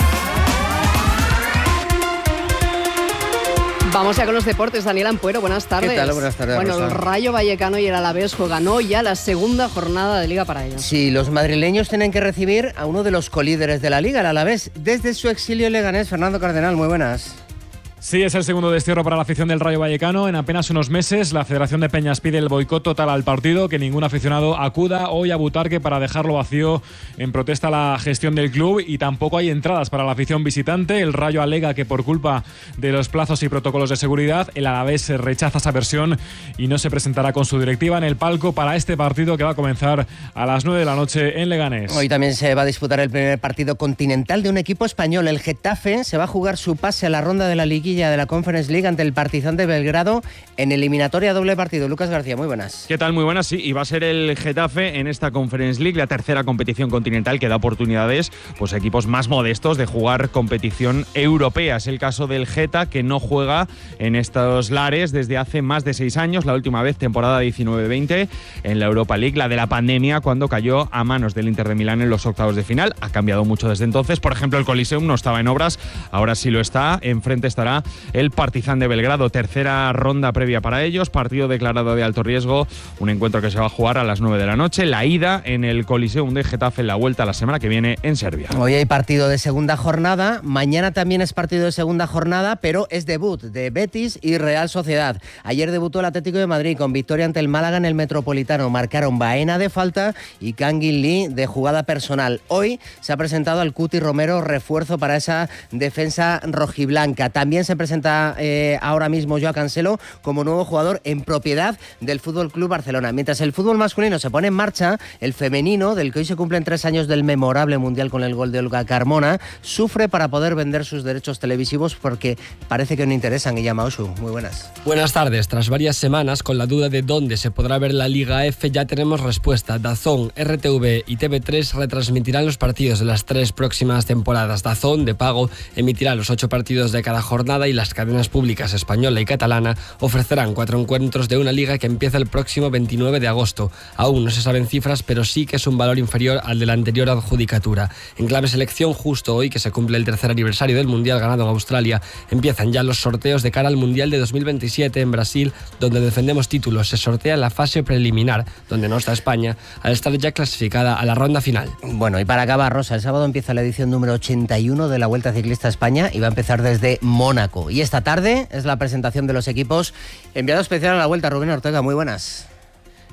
Vamos ya con los deportes. Daniel Ampuero, buenas tardes. ¿Qué tal? Buenas tardes, Bueno, Rosa. el Rayo Vallecano y el Alavés juegan hoy ya la segunda jornada de Liga para ellos. Sí, los madrileños tienen que recibir a uno de los colíderes de la Liga, el Alavés, desde su exilio en Leganés. Fernando Cardenal, muy buenas. Sí, es el segundo destierro para la afición del Rayo Vallecano. En apenas unos meses, la Federación de Peñas pide el boicot total al partido, que ningún aficionado acuda hoy a Butarque para dejarlo vacío en protesta a la gestión del club, y tampoco hay entradas para la afición visitante. El Rayo alega que por culpa de los plazos y protocolos de seguridad, el Alavés rechaza esa versión y no se presentará con su directiva en el palco para este partido que va a comenzar a las 9 de la noche en Leganés. Hoy también se va a disputar el primer partido continental de un equipo español. El Getafe se va a jugar su pase a la ronda de la liguilla de la Conference League ante el Partizan de Belgrado en eliminatoria doble partido. Lucas García, muy buenas. ¿Qué tal? Muy buenas, sí. Y va a ser el Getafe en esta Conference League, la tercera competición continental que da oportunidades pues, a equipos más modestos de jugar competición europea. Es el caso del Geta, que no juega en estos lares desde hace más de 6 años, la última vez temporada 19-20 en la Europa League, la de la pandemia, cuando cayó a manos del Inter de Milán en los octavos de final. Ha cambiado mucho desde entonces. Por ejemplo, el Coliseum no estaba en obras, ahora sí lo está. Enfrente estará el Partizan de Belgrado, tercera ronda previa para ellos, partido declarado de alto riesgo, un encuentro que se va a jugar a las 9 de la noche, la ida en el Coliseum de Getafe, en la vuelta la semana que viene en Serbia. Hoy hay partido de segunda jornada, mañana también es partido de segunda jornada, pero es debut de Betis y Real Sociedad. Ayer debutó el Atlético de Madrid con victoria ante el Málaga en el Metropolitano, marcaron Baena de falta y Kangin Lee de jugada personal. Hoy se ha presentado al Cuti Romero, refuerzo para esa defensa rojiblanca. También se presenta ahora mismo Joao Cancelo como nuevo jugador en propiedad del Fútbol Club Barcelona. Mientras el fútbol masculino se pone en marcha, el femenino, del que hoy se cumplen 3 años del memorable mundial con el gol de Olga Carmona, sufre para poder vender sus derechos televisivos porque parece que no interesan. Guillermo Osu, muy buenas. Buenas tardes. Tras varias semanas con la duda de dónde se podrá ver la Liga F, ya tenemos respuesta. DAZN, RTV y TV3 retransmitirán los partidos de las 3 próximas temporadas. DAZN, de pago, emitirá los 8 partidos de cada jornada y las cadenas públicas española y catalana ofrecerán 4 encuentros de una liga que empieza el próximo 29 de agosto. Aún no se saben cifras, pero sí que es un valor inferior al de la anterior adjudicatura. En clave selección, justo hoy que se cumple el 3er aniversario del Mundial ganado en Australia, empiezan ya los sorteos de cara al Mundial de 2027 en Brasil, donde defendemos títulos. Se sortea la fase preliminar, donde no está España, al estar ya clasificada a la ronda final. Bueno, y para acabar, Rosa, el sábado empieza la edición número 81 de la Vuelta Ciclista a España y va a empezar desde Mónaco. Y esta tarde es la presentación de los equipos. Enviado especial a la Vuelta, Rubén Ortega, muy buenas.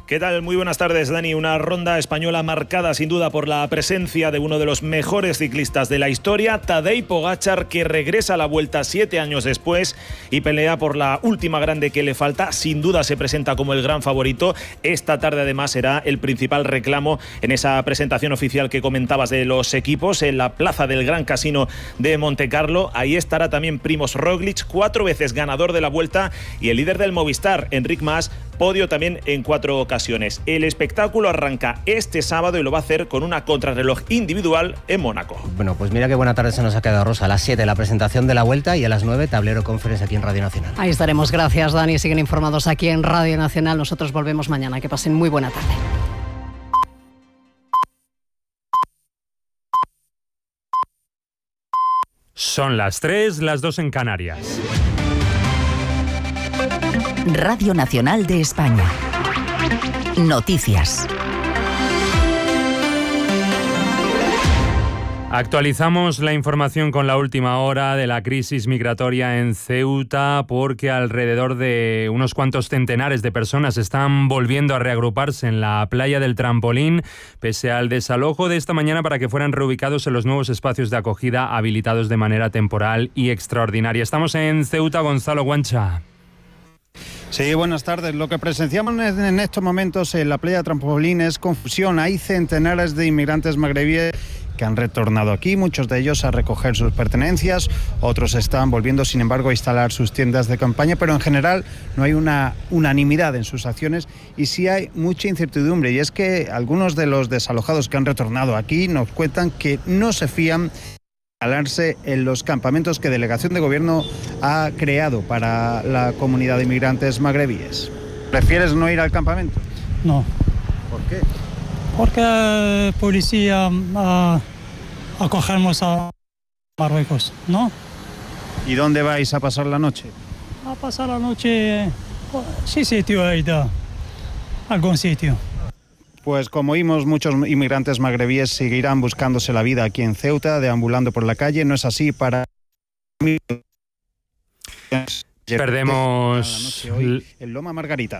¿Qué tal? Muy buenas tardes, Dani. Una ronda española marcada sin duda por la presencia de uno de los mejores ciclistas de la historia, Tadej Pogačar, que regresa a la Vuelta 7 años después y pelea por la última grande que le falta. Sin duda se presenta como el gran favorito. Esta tarde además será el principal reclamo en esa presentación oficial que comentabas de los equipos en la plaza del Gran Casino de Montecarlo. Ahí estará también Primož Roglič, 4 veces ganador de la Vuelta, y el líder del Movistar, Enric Mas, podio también en 4 ocasiones. El espectáculo arranca este sábado y lo va a hacer con una contrarreloj individual en Mónaco. Bueno, pues mira qué buena tarde se nos ha quedado, Rosa. A las 7 la presentación de la Vuelta y a las 9 tablero conference aquí en Radio Nacional. Ahí estaremos. Gracias, Dani. Siguen informados aquí en Radio Nacional. Nosotros volvemos mañana. Que pasen muy buena tarde. Son las 3, las 2 en Canarias. Radio Nacional de España. Noticias. Actualizamos la información con la última hora de la crisis migratoria en Ceuta, porque alrededor de unos cuantos centenares de personas están volviendo a reagruparse en la playa del Trampolín, pese al desalojo de esta mañana para que fueran reubicados en los nuevos espacios de acogida habilitados de manera temporal y extraordinaria. Estamos en Ceuta, Gonzalo Guancha. Sí, buenas tardes. Lo que presenciamos en estos momentos en la playa de Trampolín es confusión. Hay centenares de inmigrantes magrebíes que han retornado aquí, muchos de ellos a recoger sus pertenencias, otros están volviendo, sin embargo, a instalar sus tiendas de campaña, pero en general no hay una unanimidad en sus acciones y sí hay mucha incertidumbre, y es que algunos de los desalojados que han retornado aquí nos cuentan que no se fían instalarse en los campamentos que Delegación de Gobierno ha creado para la comunidad de inmigrantes magrebíes. ¿Prefieres no ir al campamento? No. ¿Por qué? Porque policía acogernos a Marruecos, ¿no? ¿Y dónde vais a pasar la noche? A pasar la noche, sí, sitio ahí da, algún sitio. Pues como oímos, muchos inmigrantes magrebíes seguirán buscándose la vida aquí en Ceuta, deambulando por la calle. No es así para... Perdemos el Loma Margarita.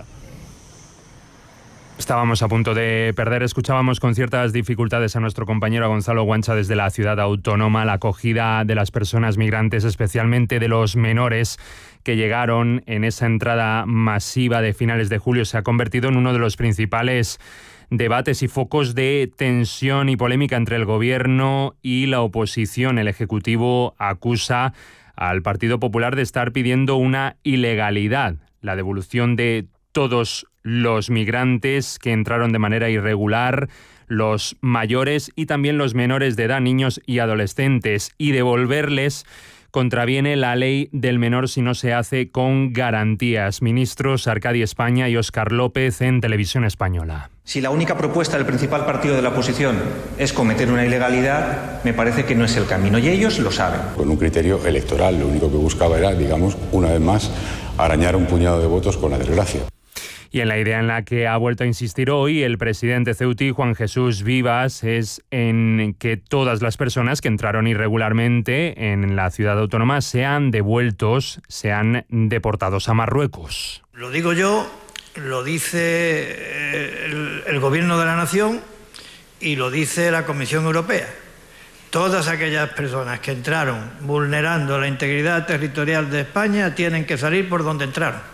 Estábamos a punto de perder, escuchábamos con ciertas dificultades a nuestro compañero Gonzalo Guancha desde la ciudad autónoma. La acogida de las personas migrantes, especialmente de los menores que llegaron en esa entrada masiva de finales de julio, se ha convertido en uno de los principales debates y focos de tensión y polémica entre el gobierno y la oposición. El Ejecutivo acusa al Partido Popular de estar pidiendo una ilegalidad, la devolución de todos los migrantes que entraron de manera irregular, los mayores y también los menores de edad, niños y adolescentes, y devolverles contraviene la ley del menor si no se hace con garantías. Ministros Arcadi España y Óscar López en Televisión Española. Si la única propuesta del principal partido de la oposición es cometer una ilegalidad, me parece que no es el camino, y ellos lo saben. Con un criterio electoral, lo único que buscaba era, digamos, una vez más, arañar un puñado de votos con la desgracia. Y en la idea en la que ha vuelto a insistir hoy el presidente ceutí, Juan Jesús Vivas, es en que todas las personas que entraron irregularmente en la ciudad autónoma sean devueltos, sean deportados a Marruecos. Lo digo yo, lo dice el Gobierno de la Nación y lo dice la Comisión Europea. Todas aquellas personas que entraron vulnerando la integridad territorial de España tienen que salir por donde entraron.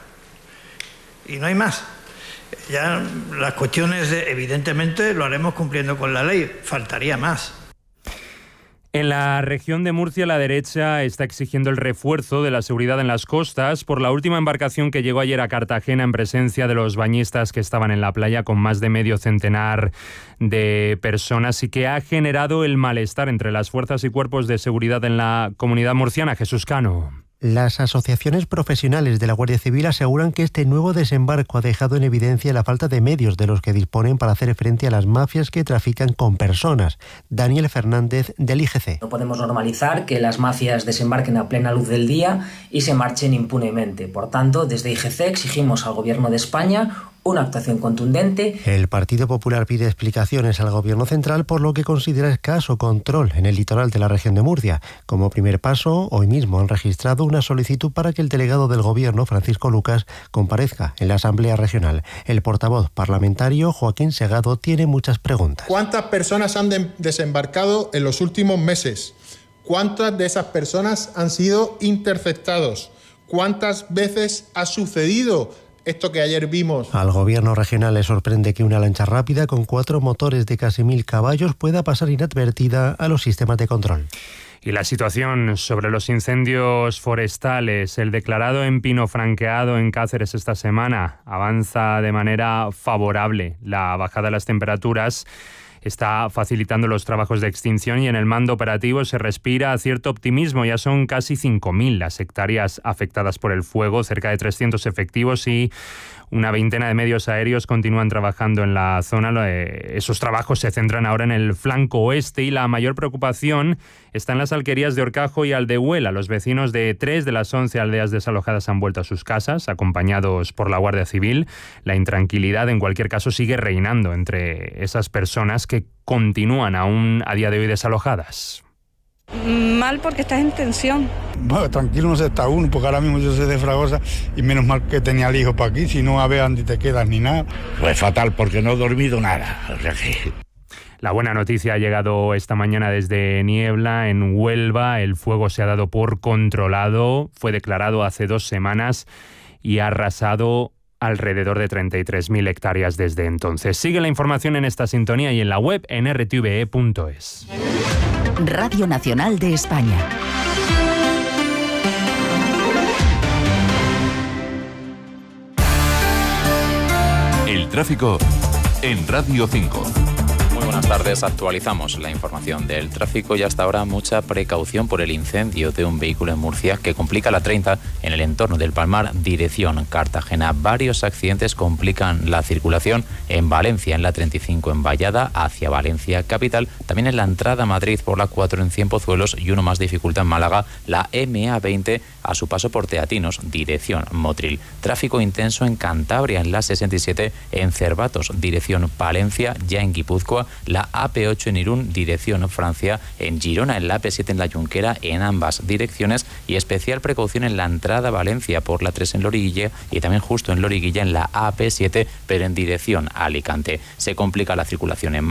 Y no hay más. Ya las cuestiones, evidentemente, lo haremos cumpliendo con la ley. Faltaría más. En la región de Murcia, la derecha está exigiendo el refuerzo de la seguridad en las costas por la última embarcación que llegó ayer a Cartagena en presencia de los bañistas que estaban en la playa, con más de medio centenar de personas, y que ha generado el malestar entre las fuerzas y cuerpos de seguridad en la comunidad murciana. Jesús Cano. Las asociaciones profesionales de la Guardia Civil aseguran que este nuevo desembarco ha dejado en evidencia la falta de medios de los que disponen para hacer frente a las mafias que trafican con personas. Daniel Fernández, del IGC. No podemos normalizar que las mafias desembarquen a plena luz del día y se marchen impunemente. Por tanto, desde IGC exigimos al Gobierno de España una actuación contundente. El Partido Popular pide explicaciones al Gobierno central por lo que considera escaso control en el litoral de la región de Murcia. Como primer paso, hoy mismo han registrado una solicitud para que el delegado del Gobierno, Francisco Lucas, comparezca en la Asamblea Regional. El portavoz parlamentario, Joaquín Segado, tiene muchas preguntas. ¿Cuántas personas han desembarcado en los últimos meses? ¿Cuántas de esas personas han sido interceptados? ¿Cuántas veces ha sucedido esto que ayer vimos? Al Gobierno regional le sorprende que una lancha rápida con 4 motores de casi 1.000 caballos pueda pasar inadvertida a los sistemas de control. Y la situación sobre los incendios forestales, el declarado en pino franqueado en Cáceres esta semana, avanza de manera favorable. La bajada de las temperaturas está facilitando los trabajos de extinción y en el mando operativo se respira cierto optimismo. Ya son casi 5.000 las hectáreas afectadas por el fuego, cerca de 300 efectivos y una veintena de medios aéreos continúan trabajando en la zona. Esos trabajos se centran ahora en el flanco oeste y la mayor preocupación está en las alquerías de Orcajo y Aldehuela. Los vecinos de 3 de las 11 aldeas desalojadas han vuelto a sus casas, acompañados por la Guardia Civil. La intranquilidad, en cualquier caso, sigue reinando entre esas personas que continúan aún a día de hoy desalojadas. Mal porque estás en tensión. Bueno, tranquilo no se está uno, porque ahora mismo yo soy de Fragosa y menos mal que tenía el hijo para aquí, si no a ver dónde te quedas ni nada. Pues fatal, porque no he dormido nada. O sea que... La buena noticia ha llegado esta mañana desde Niebla, en Huelva. El fuego se ha dado por controlado, fue declarado hace 2 semanas y ha arrasado alrededor de 33.000 hectáreas desde entonces. Sigue la información en esta sintonía y en la web en rtve.es. Radio Nacional de España. El tráfico en Radio 5. Buenas tardes, actualizamos la información del tráfico y hasta ahora mucha precaución por el incendio de un vehículo en Murcia que complica la 30 en el entorno del Palmar, dirección Cartagena. Varios accidentes complican la circulación en Valencia, en la 35 en Vallada, hacia Valencia capital, también en la entrada a Madrid por la 4 en Cienpozuelos y uno más dificulta en Málaga, la MA20 a su paso por Teatinos, dirección Motril. Tráfico intenso en Cantabria, en la 67 en Cervatos, dirección Palencia, ya en Guipúzcoa, la AP8 en Irún, dirección Francia, en Girona, en la AP7 en la Junquera, en ambas direcciones, y especial precaución en la entrada a Valencia por la 3 en Loriguilla y también justo en Loriguilla en la AP7, pero en dirección a Alicante. Se complica la circulación en